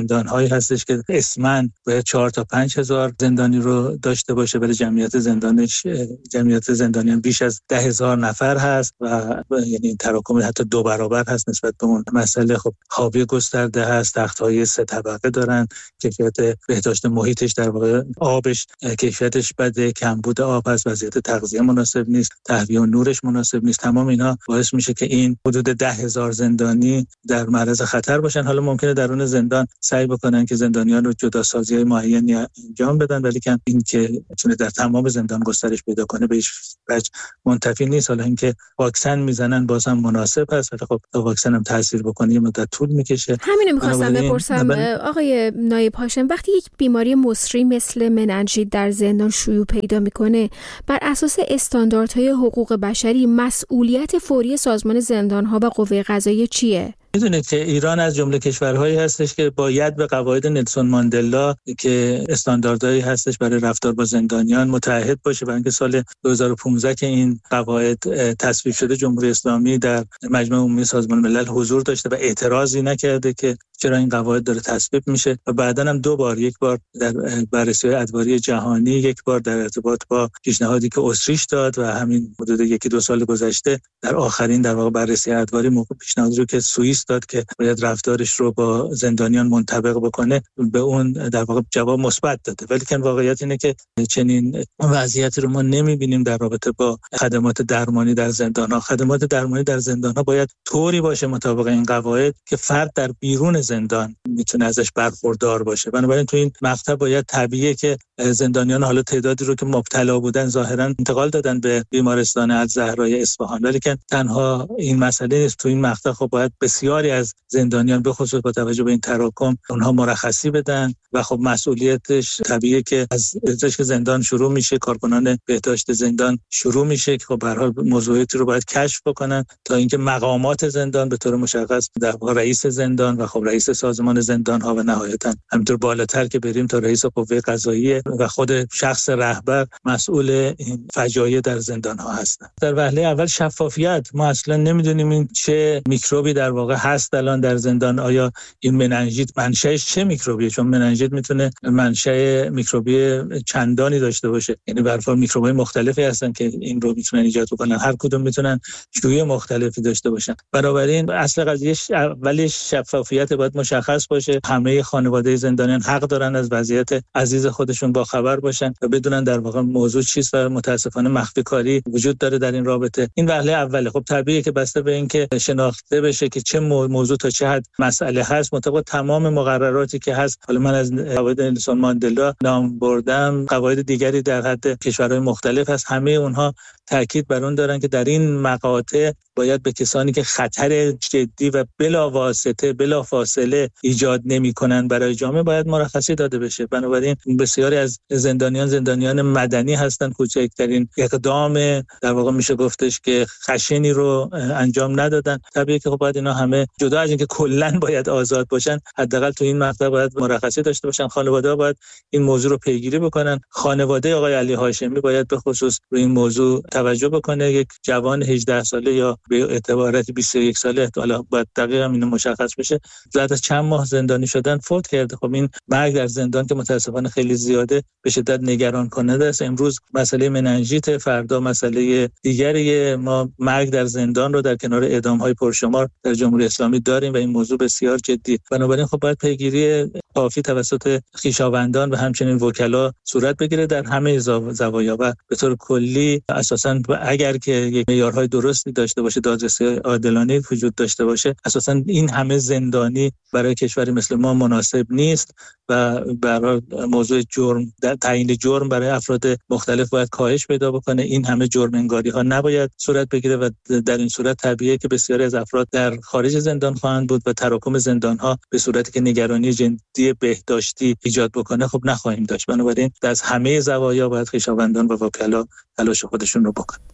زندان‌هایی هستش که اسمن باید چهار تا پنج هزار زندانی رو داشته باشه، ولی جمعیت زندانش جمعیت زندانیان بیش از ده هزار نفر هست و یعنی این تراکم حتی دو برابر هست نسبت به اون مسئله. خب خوابی گسترده هست، تخت‌های سه طبقه دارن، کیفیت بهداشت محیطش در واقع آبش کیفیتش بده، کمبود آب هست، وضعیت تغذیه مناسب نیست، تهویه و نورش مناسب نیست. تمام اینا باعث میشه که این حدود ده هزار زندانی در معرض خطر باشن. حالا ممکنه درون زندان سعی بکنن که زندانیان رو جداسازی معینی انجام بدن، ولی که این که میتونه در تمام زندان گسترش پیدا کنه به هیچ وجه منتفی نیست. حالا اینکه واکسن میزنن بازم مناسب هست، ولی خب تا واکسن هم تاثیر بکنه یه مدت طول میکشه. همین می‌خواستم بپرسم آقای نایب هاشم، وقتی یک بیماری مصری مثل مننژیت در زندان شیوع پیدا میکنه، بر اساس استانداردهای حقوق بشری مسئولیت فوری سازمان زندان‌ها و قوه قضاییه چیه؟ میدونید که ایران از جمله کشورهایی هستش که باید به قواعد نلسون ماندلا که استانداردهایی هستش برای رفتار با زندانیان متعهد باشه. برای اینکه سال دو هزار و پانزده که این قواعد تصویب شده، جمهوری اسلامی در مجمع عمومی سازمان ملل حضور داشته و اعتراضی نکرده که چرا این قواعد داره تصویب میشه و بعداً هم دو بار، یک بار در بررسی ادواری جهانی، یک بار در ارتباط با پیشنهادی که اتریش داد و همین حدود یکی دو سال گذشته در آخرین در واقع بررسی ادواری موقع پیشنهادی رو که سوئیس داد که باید رفتارش رو با زندانیان منطبق بکنه، به اون در واقع جواب مثبت داده. ولی که واقعیت اینه که چنین وضعیتی رو ما نمی‌بینیم در رابطه با خدمات درمانی در زندان‌ها. خدمات درمانی در زندان‌ها باید طوری باشه مطابق این قواعد که فرد در بیرون زندان میتونه ازش برخوردار باشه. بنابراین تو این مقطع باید طبیعیه که زندانیان حالا تعدادی رو که مبتلا بودن ظاهرا انتقال دادن به بیمارستان الزهرای اصفهان، ولی که تنها این مسئله نیست. تو این مقطع خب باید بسیاری از زندانیان به خصوص با توجه به این تراکم اونها مرخصی بدن و خب مسئولیتش طبیعیه که از پزشک زندان شروع میشه، کارکنان بهداشت زندان شروع میشه که خب به هر حال موضوعاتی رو باید کشف بکنن تا اینکه مقامات زندان به طور مشخص در واقع رئیس زندان و خب رئیس سازمان زندان ها و نهایتا همینطور بالاتر که بریم تا رئیس قوه قضاییه و خود شخص رهبر مسئول این فجایع در زندان ها هستن. در وهله اول شفافیت، ما اصلا نمیدونیم این چه میکروبی در واقع هست الان در زندان. آیا این مننژیت منشأش چه میکروبیه؟ چون مننژیت میتونه منشأ میکروبی چندانی داشته باشه، یعنی به هر حال میکروب‌های مختلفی هستن که این رو میتونن ایجاد کنن، هر کدوم میتونن شیوع مختلفی داشته باشن. بنابراین اصل قضیه اولش شفافیت باید مشخص باشه. همه خانواده زندانیان حق دارن از وضعیت عزیز خودشون با خبر باشن و بدونن در واقع موضوع چیست و متاسفانه مخفی کاری وجود داره در این رابطه. این وهله اوله. خب طبیعیه که بسته به اینکه شناخته بشه که چه موضوع تا چه حد مسئله هست مطابق تمام مقرراتی که هست. حالا من از قواعد نلسون ماندلا نام بردم، قواعد دیگری در حد کشورهای مختلف هست، همه اونها تاکید بر اون دارن که در این مقاطع باید به کسانی که خطر جدی و بلا واسطه بلا فاصله ایجاد نمی‌کنن برای جامعه باید مرخصی داده بشه. بنابراین بسیاری از زندانیان زندانیان مدنی هستن، کوچکترین اقدام در واقع میشه گفتش که خشنی رو انجام ندادن. طبیعیه که خب باید اینا همه جدا از اینکه کلاً باید آزاد باشن، حداقل تو این مقطع باید مرخصی داشته باشن. خانواده‌ها باید این موضوع رو پیگیری بکنن. خانواده آقای علی هاشمی باید به خصوص روی این موضوع توجه بکنه. یک جوان هجده ساله یا به اعتبارات بیست و یک ساله، حالا باید دقیقاً اینو مشخص بشه، بعد از چند ماه زندانی شدن فوت کرده. خب این مرگ در زندان که متاسفانه خیلی زیاده به شدت نگران کننده است. امروز مسئله مننژیت، فردا مسئله دیگری. ما مرگ در زندان رو در کنار اعدام‌های پرشمار در جمهوری اسلامی داریم و این موضوع بسیار جدی. بنابراین خب باید پیگیری کافی توسط خویشاوندان و همچنین وکلا صورت بگیره در همه زوایا و به طور کلی اساساً اگر که یک معیارهای درستی داشته باشه، دادرسی عادلانه وجود داشته باشه، اساساً این همه زندانی برای کشوری مثل ما مناسب نیست و برای موضوع جرم تعیین جرم برای افراد مختلف باید کاهش پیدا بکنه. این همه جرم انگاری ها نباید صورت بگیره و در این صورت طبیعیه که بسیاری از افراد در خارج زندان خواهند بود و تراکم زندان ها به صورتی که نگرانی جدی بهداشتی ایجاد بکنه خب نخواهیم داشت. بنابراین از همه زوایا باید خویشاوندان و وکلا تلاش خودشون رو بکنن.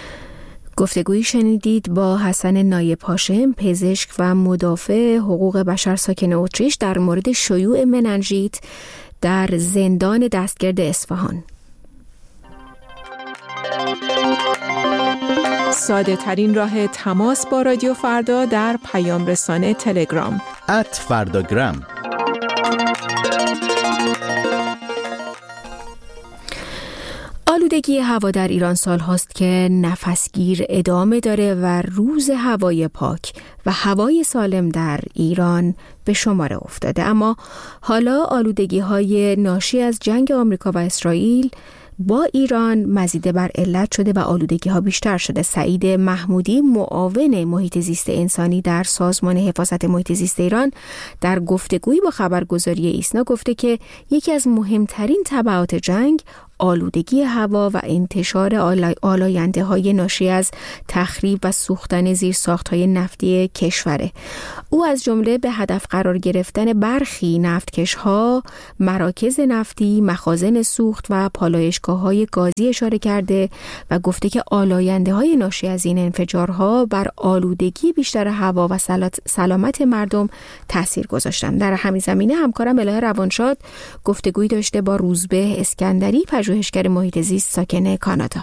گفتگویی شنیدید با حسن نایب هاشم، پزشک و مدافع حقوق بشر ساکن اتریش در مورد شیوع مننژیت در زندان دستگرد اصفهان. ساده ترین راه تماس با رادیو فردا در پیام رسانه تلگرام ات فرداگرام. آلودگی هوا در ایران سال هاست که نفسگیر ادامه داره و روز هوای پاک و هوای سالم در ایران به شماره افتاده. اما حالا آلودگی های ناشی از جنگ آمریکا و اسرائیل با ایران مزیده بر علت شده و آلودگی ها بیشتر شده. سعید محمودی، معاون محیط زیست انسانی در سازمان حفاظت محیط زیست ایران، در گفتگویی با خبرگزاری ایسنا گفته که یکی از مهمترین تبعات جنگ آلودگی هوا و انتشار آلاینده های ناشی از تخریب و سوختن زیرساخت های نفتی کشوره. او از جمله به هدف قرار گرفتن برخی نفتکش ها، مراکز نفتی، مخازن سوخت و پالایشگاه های گازی اشاره کرده و گفته که آلاینده های ناشی از این انفجارها بر آلودگی بیشتر هوا و سلامت مردم تاثیر گذاشتن. در همین زمینه همکارم الهه روانشاد گفتگویی داشته با روزبه اسکندری، پژوهشگر محیط زیست ساکن کانادا.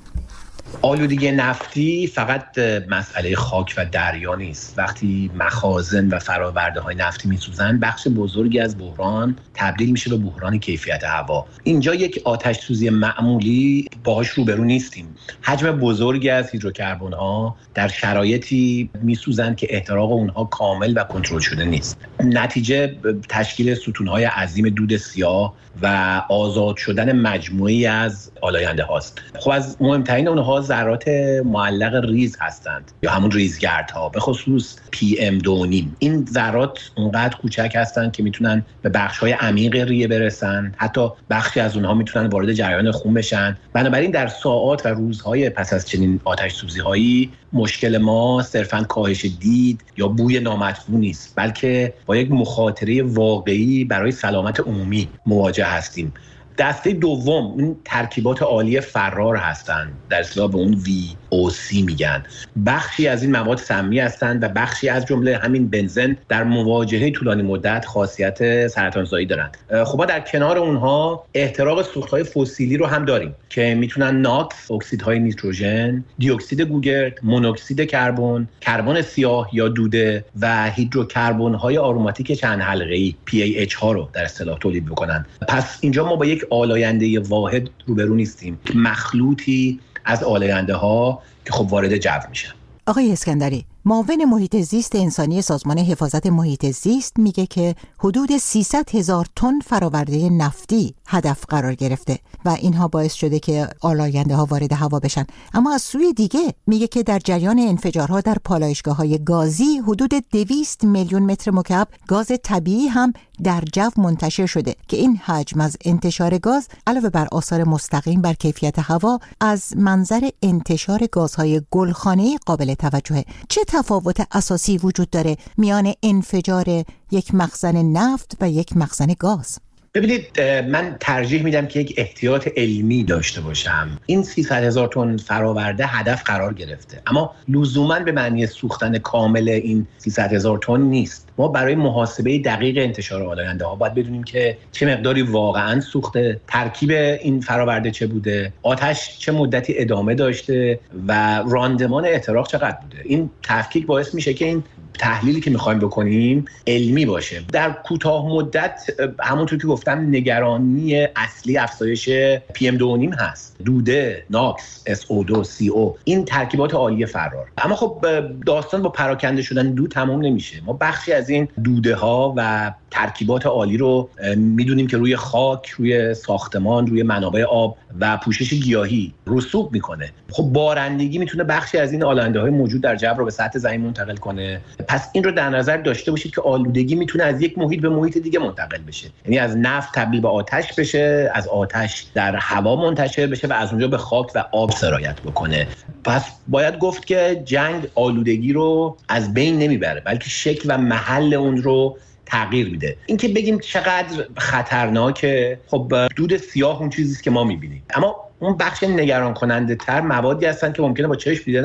آلودگی نفتی فقط مسئله خاک و دریا نیست. وقتی مخازن و فراورده های نفتی میسوزن، بخش بزرگی از بحران تبدیل میشه به بحران کیفیت هوا. اینجا یک آتش سوزی معمولی باهاش روبرو نیستیم. حجم بزرگی از هیدروکربن ها در شرایطی میسوزن که احتراق اونها کامل و کنترل شده نیست. نتیجه تشکیل ستونهای عظیم دود سیاه و آزاد شدن مجموعی از آلاینده هاست. خب از مهمترین اونها ذرات معلق ریز هستند یا همون ریزگردها، به خصوص پی ام دو و نیم. این ذرات اونقدر کوچک هستند که میتونن به بخش‌های عمیق ریه برسن، حتی بخشی از اونها میتونن وارد جریان خون بشن. بنابراین در ساعات و روزهای پس از چنین آتش سوزی‌هایی مشکل ما صرفاً کاهش دید یا بوی نامطبوع نیست، بلکه با یک مخاطره واقعی برای سلامت عمومی مواجه هستیم. دسته دوم این ترکیبات عالی فرار هستند، در اصطلاح به اون وی او سی میگن. بخشی از این مواد سمی هستند و بخشی از جمله همین بنزن در مواجهه طولانی مدت خاصیت سرطانزایی دارند. خب ما در کنار اونها احتراق سوختهای فسیلی رو هم داریم که میتونن ناکس، اکسیدهای نیتروژن، دی اکسید گوگرد، مونوکسید کربن، کربن سیاه یا دوده و هیدروکربن‌های آروماتیک چند حلقه‌ای پی ای اچ ها رو در اصطلاح تولید میکنن. پس اینجا ما با یک آلاینده واحد روبرو نیستیم، مخلوطی از آلاینده ها که خب وارد جو میشن. آقای اسکندری، معاون محیط زیست انسانی سازمان حفاظت محیط زیست میگه که حدود سیصد هزار تن فراورده نفتی هدف قرار گرفته و اینها باعث شده که آلاینده ها وارد هوا بشن. اما از سوی دیگه میگه که در جریان انفجارها در پالایشگاه های گازی حدود دویست میلیون متر مکعب گاز طبیعی هم در جو منتشر شده که این حجم از انتشار گاز علاوه بر آثار مستقیم بر کیفیت هوا از منظر انتشار گازهای گلخانه‌ای قابل توجهه. چه تفاوت اساسی وجود داره میان انفجار یک مخزن نفت و یک مخزن گاز؟ ببینید، من ترجیح میدم که یک احتیاط علمی داشته باشم. این سیصد هزار تن فراورده هدف قرار گرفته، اما لزوماً به معنی سوختن کامل این سیصد هزار تن نیست. ما برای محاسبه دقیق انتشار آلاینده ها باید بدونیم که چه مقداری واقعاً سوخته، ترکیب این فراورده چه بوده، آتش چه مدتی ادامه داشته و راندمان احتراق چقدر بوده. این تفکیک باعث میشه که این تحلیلی که میخوایم بکنیم علمی باشه. در کوتاه مدت همونطور که گفتم نگرانی اصلی افزایش پی ام دو و نیم هست، دوده، ناکس، اس او دو، سی او، این ترکیبات عالی فرار. اما خب داستان با پراکنده شدن دود تمام نمیشه. ما بخشی از این دوده ها و ترکیبات عالی رو میدونیم که روی خاک، روی ساختمان، روی منابع آب و پوشش گیاهی رسوب میکنه. خب بارندگی میتونه بخشی از این آلاینده های موجود در جو رو به سطح زمین منتقل کنه. پس این رو در نظر داشته باشید که آلودگی میتونه از یک محیط به محیط دیگه منتقل بشه، یعنی از نفت تبدیل به آتش بشه، از آتش در هوا منتشر بشه و از اونجا به خاک و آب سرایت بکنه. پس باید گفت که جنگ آلودگی رو از بین نمیبره، بلکه شکل و محل اون رو تغییر میده. این که بگیم چقدر خطرناکه، خب دود سیاه اون چیزیست که ما میبینیم، اما اون بخش نگران کننده تر موادی هستن که ممکنه با چشم دیده نشن.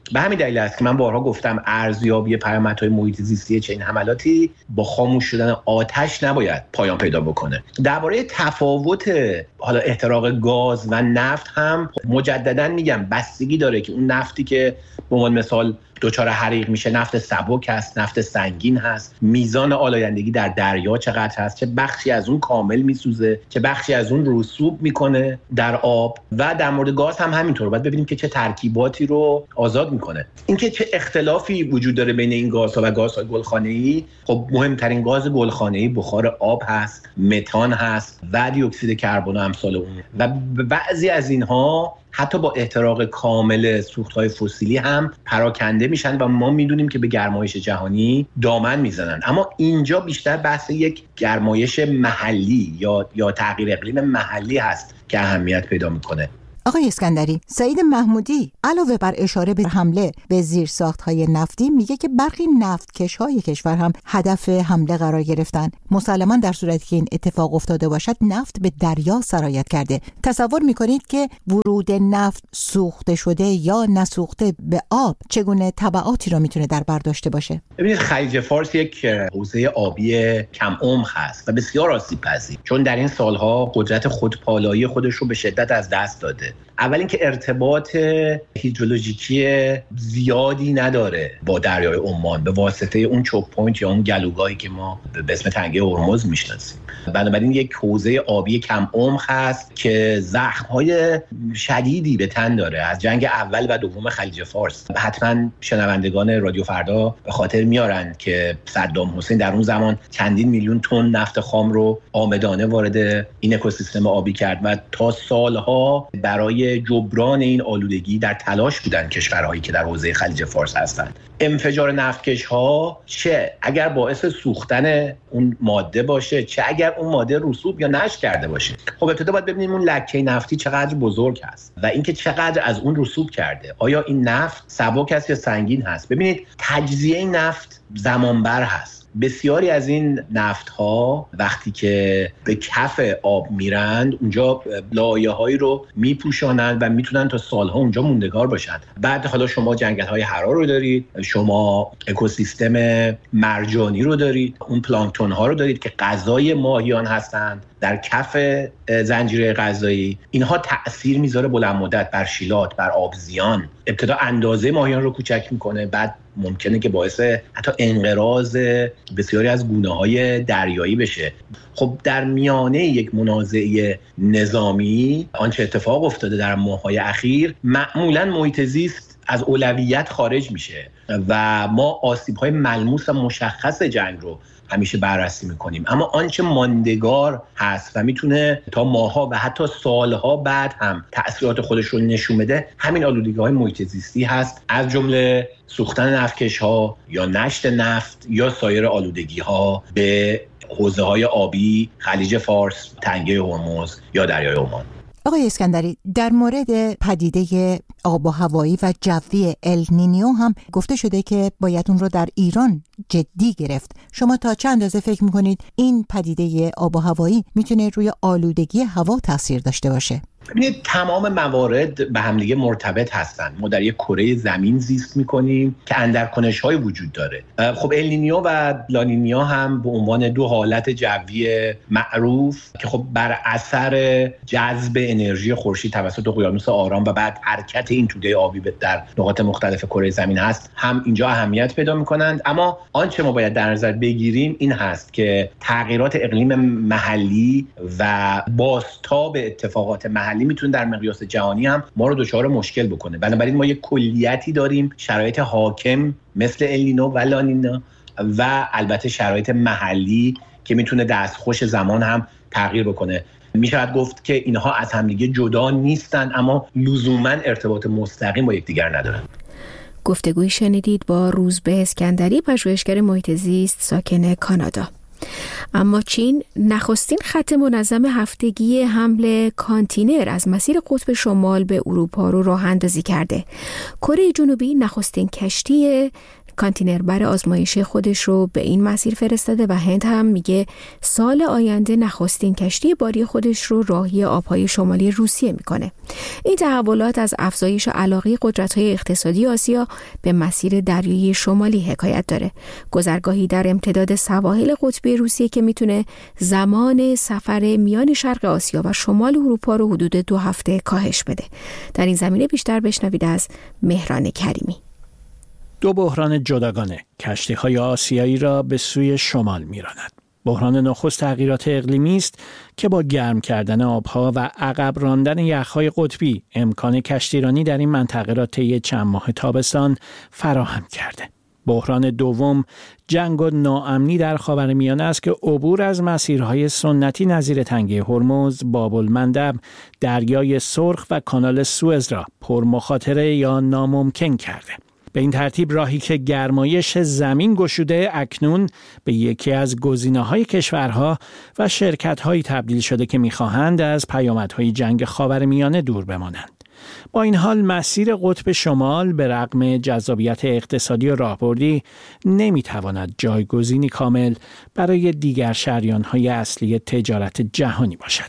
به همین دلیل است که من بارها گفتم ارزیابی پیامدهای محیط زیستی چنین حملاتی با خاموش شدن آتش نباید پایان پیدا بکنه. درباره تفاوت حالا احتراق گاز و نفت هم مجددا میگم بستگی داره که اون نفتی که به عنوان مثال دچار حریق میشه نفت سبک هست، نفت سنگین هست، میزان آلایندگی در دریا چقدر هست، چه بخشی از اون کامل میسوزه، چه بخشی از اون رسوب میکنه در آب. و در مورد گاز هم همینطور باید ببینیم که چه ترکیباتی رو آزاد میکنه. اینکه چه اختلافی وجود داره بین این گازها و گازهای گلخانه‌ای، خب مهمترین گاز گلخانه‌ای بخار آب هست، متان هست و دی اکسید کربن و امثال اون. و بعضی از اینها حتی با احتراق کامل سوخت‌های فسیلی هم پراکنده میشن و ما میدونیم که به گرمایش جهانی دامن میزنن. اما اینجا بیشتر بحث یک گرمایش محلی یا یا تغییر اقلیم محلی هست که اهمیت پیدا میکنه. آقای اسکندری، سعید محمودی علاوه بر اشاره به حمله به زیرساخت‌های نفتی میگه که برخی نفتکش‌های کشور هم هدف حمله قرار گرفتن. مسلماً در صورتی که این اتفاق افتاده باشد نفت به دریا سرایت کرده. تصور میکنید که ورود نفت سوخته شده یا نسوخته به آب چگونه تبعاتی را میتونه در بر داشته باشه؟ ببینید خلیج فارس یک حوزه آبی کم عمق هست و بسیار آسیب‌پذیر، چون در این سالها قدرت خودپالایی خودش رو به شدت از دست داده. اول اینکه ارتباط هیدرولوژیکی زیادی نداره با دریای عمان به واسطه اون چوک پوینت یا اون گلوگاهی که ما به اسم تنگه هرمز میشناسیم. بنابراین یک حوزه آبی کم عمق هست که زخم‌های شدیدی به تن داره از جنگ اول و دوم خلیج فارس. حتما شنوندگان رادیو فردا به خاطر میارن که صدام حسین در اون زمان چندین میلیون تن نفت خام رو آمدانه وارد این اکوسیستم آبی کرد و تا سالها برای جبران این آلودگی در تلاش بودن کشورهایی که در حوزه خلیج فارس هستند. انفجار نفتکش‌ها چه اگر باعث سوختن اون ماده باشه، چه اگر اون ماده رسوب یا نشت کرده باشه. خب ابتدا باید ببینیم اون لکه نفتی چقدر بزرگ هست و اینکه چقدر از اون رسوب کرده. آیا این نفت سبک است یا سنگین هست؟ ببینید تجزیه این نفت زمانبر هست. بسیاری از این نفت‌ها وقتی که به کف آب میرند اونجا لایه‌هایی رو میپوشانند و میتونن تا سالها اونجا موندگار باشن. بعد حالا شما جنگل‌های حرار رو دارید، شما اکوسیستم مرجانی رو دارید، اون پلانکتون‌ها رو دارید که غذای ماهیان هستند در کف زنجیره غذایی. اینها تأثیر میذاره بلند مدت بر شیلات، بر آبزیان. ابتدا اندازه ماهیان رو کوچک میکنه، بعد ممکنه که باعث حتی انقراض بسیاری از گونه‌های دریایی بشه. خب در میانه یک منازعه نظامی آنچه اتفاق افتاده در ماه‌های اخیر، معمولاً محیط زیست از اولویت خارج میشه و ما آسیب‌های ملموس و مشخص جنگ رو همیشه بررسی میکنیم. اما آنچه ماندگار هست و میتونه تا ماها و حتی سالها بعد هم تأثیرات خودش رو نشون بده همین آلودگی‌های محیط زیستی هست، از جمله سوختن نفتکش‌ها یا نشت نفت یا سایر آلودگی‌ها به حوزه‌های آبی خلیج فارس، تنگه هرمز یا دریای عمان. آقای اسکندری، در مورد پدیده آب و هوایی و جوی النینیو هم گفته شده که باید اون رو در ایران جدی گرفت. شما تا چند اندازه فکر میکنید این پدیده آب و هوایی میتونه روی آلودگی هوا تاثیر داشته باشه؟ ببینید تمام موارد به هم دیگه مرتبط هستن. ما در یک کره زمین زیست میکنیم که اندرکنش‌های وجود داره. خب النینیو و لانینیا هم به عنوان دو حالت جوی معروف که خب بر اثر جذب انرژی خورشید توسط اقیانوس آرام و بعد حرکت این توده آبی در نقاط مختلف کره زمین هست هم اینجا اهمیت پیدا میکنند. اما آنچه ما باید در نظر بگیریم این هست که تغییرات اقلیم محلی و بازتاب اتفاقات محلی میتونه در مقیاس جهانی هم ما رو دچار مشکل بکنه. بنابراین ما یک کلیتی داریم، شرایط حاکم مثل النینو و لانینا و البته شرایط محلی که میتونه دستخوش زمان هم تغییر بکنه. میشود گفت که اینها از همدیگه جدا نیستن اما لزوما ارتباط مستقیم با یکدیگر ندارن. گفتگوی شنیدید با روزبه اسکندری، پژوهشگر محیط زیست ساکن کانادا. اما چین نخستین خط منظم هفتگی حمل کانتینر از مسیر قطب شمال به اروپا رو راه اندازی کرده. کره جنوبی نخستین کشتی کانتینربر آزمایشی خودش رو به این مسیر فرستاده و هند هم میگه سال آینده نخستین کشتی باری خودش رو راهی آبهای شمالی روسیه میکنه. این تحولات از افزایش علاقه قدرت‌های اقتصادی آسیا به مسیر دریایی شمالی حکایت داره. گذرگاهی در امتداد سواحل قطبی روسیه که میتونه زمان سفر میان شرق آسیا و شمال اروپا رو حدود دو هفته کاهش بده. در این زمینه بیشتر بشنوید از مهران کریمی. دو بحران جداگانه کشتی‌های آسیایی را به سوی شمال می‌راند. بحران نخست تغییرات اقلیمی است که با گرم کردن آبها و عقب راندن یخ‌های قطبی امکان کشتیرانی در این منطقه را طی چند ماه تابستان فراهم کرده. بحران دوم جنگ و ناامنی در خاورمیانه است که عبور از مسیرهای سنتی نظیر تنگه هرمز، باب المندب، دریای سرخ و کانال سوئز را پرمخاطره یا ناممکن کرده. به این ترتیب راهی که گرمایش زمین گشوده اکنون به یکی از گزینه‌های کشورها و شرکت‌هایی تبدیل شده که می‌خواهند از پیامدهای جنگ خاورمیانه دور بمانند. با این حال مسیر قطب شمال به رغم جذابیت اقتصادی و راهبردی نمی‌تواند جایگزینی کامل برای دیگر شریان‌های اصلی تجارت جهانی باشد.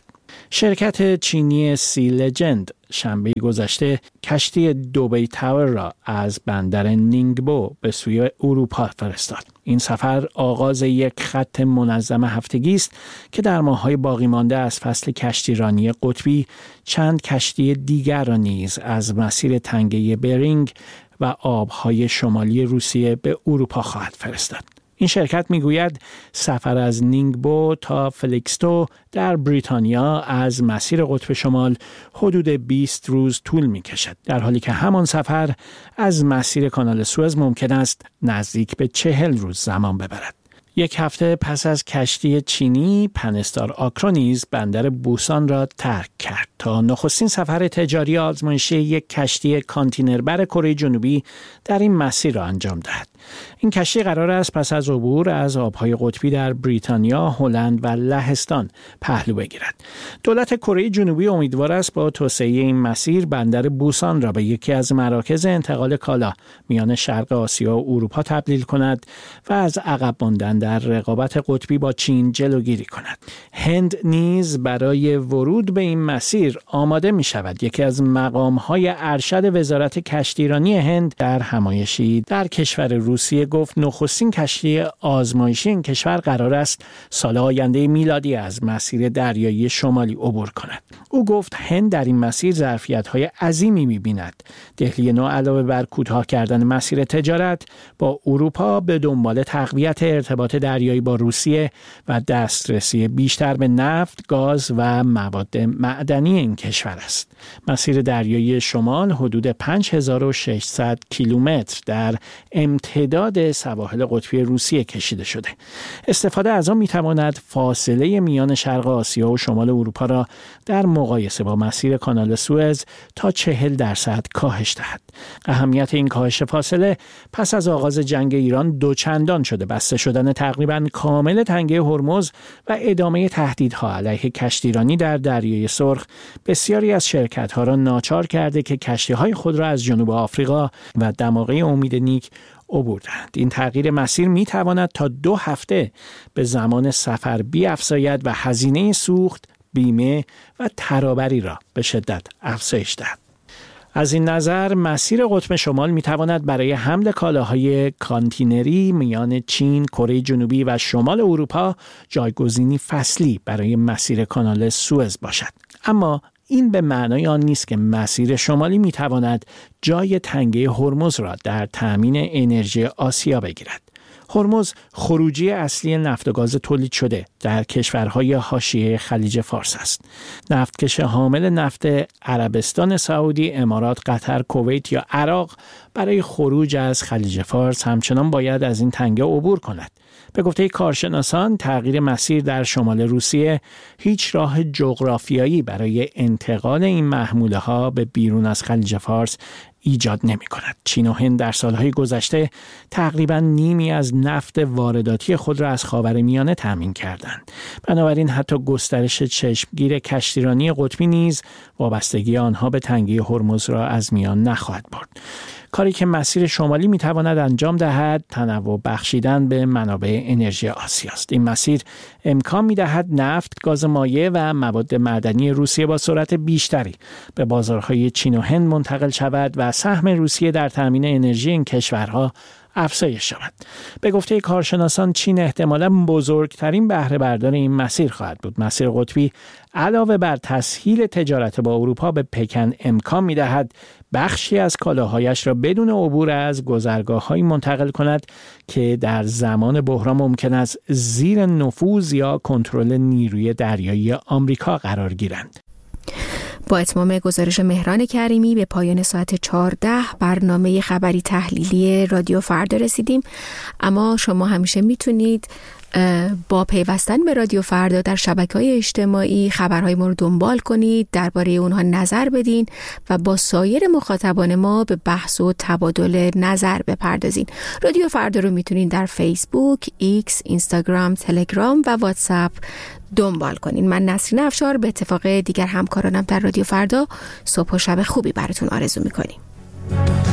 شرکت چینی سی لجند شنبه گذشته کشتی دوبی تاور را از بندر نینگبو به سوی اروپا فرستاد. این سفر آغاز یک خط منظم هفتگی است که در ماه‌های باقی مانده از فصل کشتیرانی قطبی چند کشتی دیگر را نیز از مسیر تنگه برینگ و آبهای شمالی روسیه به اروپا خواهد فرستاد. این شرکت میگوید سفر از نینگبو تا فلیکستو در بریتانیا از مسیر قطب شمال حدود بیست روز طول میکشد، در حالی که همان سفر از مسیر کانال سوئز ممکن است نزدیک به چهل روز زمان ببرد. یک هفته پس از کشتی چینی پنستار آکرونیز بندر بوسان را ترک کرد تا نخستین سفر تجاری آزمایشی یک کشتی کانتینربر کره جنوبی در این مسیر را انجام دهد. این کشتی قرار است پس از عبور از آبهای قطبی در بریتانیا، هلند و لهستان پهلو بگیرد. دولت کره جنوبی امیدوار است با توسعه این مسیر بندر بوسان را به یکی از مراکز انتقال کالا میان شرق آسیا و اروپا تبدیل کند و از عقب ماندن در رقابت قطبی با چین جلوگیری کند. هند نیز برای ورود به این مسیر آماده می شود. یکی از مقام‌های ارشد وزارت کشتیرانی هند در همایشی در کشور روسیه گفت نخستین کشتی آزمایشی این کشور قرار است سال آینده میلادی از مسیر دریایی شمالی عبور کند. او گفت هند در این مسیر ظرفیت‌های عظیمی می‌بیند. دهلی نو علاوه بر کوتاه کردن مسیر تجارت با اروپا به دنبال تقویت ارتباط دریایی با روسیه و دسترسی بیشتر به نفت، گاز و مواد معدنی این کشور است. مسیر دریایی شمال حدود پنج هزار و ششصد کیلومتر در امتداد سواحل قطبی روسیه کشیده شده. استفاده از آن می‌تواند فاصله میان شرق آسیا و شمال اروپا را در مقایسه با مسیر کانال سوئز تا چهل درصد کاهش دهد. اهمیت این کاهش فاصله پس از آغاز جنگ ایران دوچندان شده. بسته شدن تقریباً کامل تنگه هرمز و ادامه تهدیدها علیه کشتیرانی در دریای سرخ بسیاری از شرکت‌ها را ناچار کرده که کشتی‌های خود را از جنوب آفریقا و دماغه امید نیک عبور دهند. این تغییر مسیر می تواند تا دو هفته به زمان سفر بیفزاید و هزینه سوخت، بیمه و ترابری را به شدت افزایش دهد. از این نظر مسیر قطب شمال می تواند برای حمل کالاهای کانتینری میان چین، کره جنوبی و شمال اروپا جایگزینی فصلی برای مسیر کانال سوئز باشد. اما این به معنای آن نیست که مسیر شمالی می تواند جای تنگه هرمز را در تامین انرژی آسیا بگیرد. هرمز خروجی اصلی نفت و گاز تولید شده در کشورهای حاشیه خلیج فارس است. نفتکش حامل نفت عربستان سعودی، امارات، قطر، کویت یا عراق برای خروج از خلیج فارس همچنان باید از این تنگه عبور کند. به گفته کارشناسان تغییر مسیر در شمال روسیه هیچ راه جغرافیایی برای انتقال این محموله ها به بیرون از خلیج فارس ایجاد نمی کند. چین و هند در سالهای گذشته تقریباً نیمی از نفت وارداتی خود را از خاورمیانه تامین کردند. بنابراین حتی گسترش چشمگیر کشتیرانی قطبی نیز وابستگی آنها به تنگه هرمز را از میان نخواهد برد. کاری که مسیر شمالی میتواند انجام دهد تنوع بخشیدن به منابع انرژی آسیا است. این مسیر امکان میدهد نفت، گاز مایع و مواد معدنی روسیه با سرعت بیشتری به بازارهای چین و هند منتقل شود و سهم روسیه در تامین انرژی این کشورها افزایش شود. به گفته کارشناسان چین احتمالاً بزرگترین بهره بردار این مسیر خواهد بود. مسیر قطبی علاوه بر تسهیل تجارت با اروپا به پکن امکان می‌دهد بخشی از کالاهایش را بدون عبور از گذرگاه‌هایی منتقل کند که در زمان بحران ممکن است زیر نفوذ یا کنترل نیروی دریایی آمریکا قرار گیرند. با اتمام گزارش مهران کریمی به پایان ساعت چهارده برنامه خبری تحلیلی رادیو فردا رسیدیم. اما شما همیشه میتونید با پیوستن به رادیو فردا در شبکه‌های اجتماعی خبرهای ما رو دنبال کنید، درباره اونها نظر بدین و با سایر مخاطبان ما به بحث و تبادل نظر بپردازین. رادیو فردا رو میتونید در فیسبوک، ایکس، اینستاگرام، تلگرام و واتساپ دنبال کنین. من نسرین افشار به اتفاق دیگر همکارانم در رادیو فردا صبح و شب خوبی براتون آرزو میکنیم.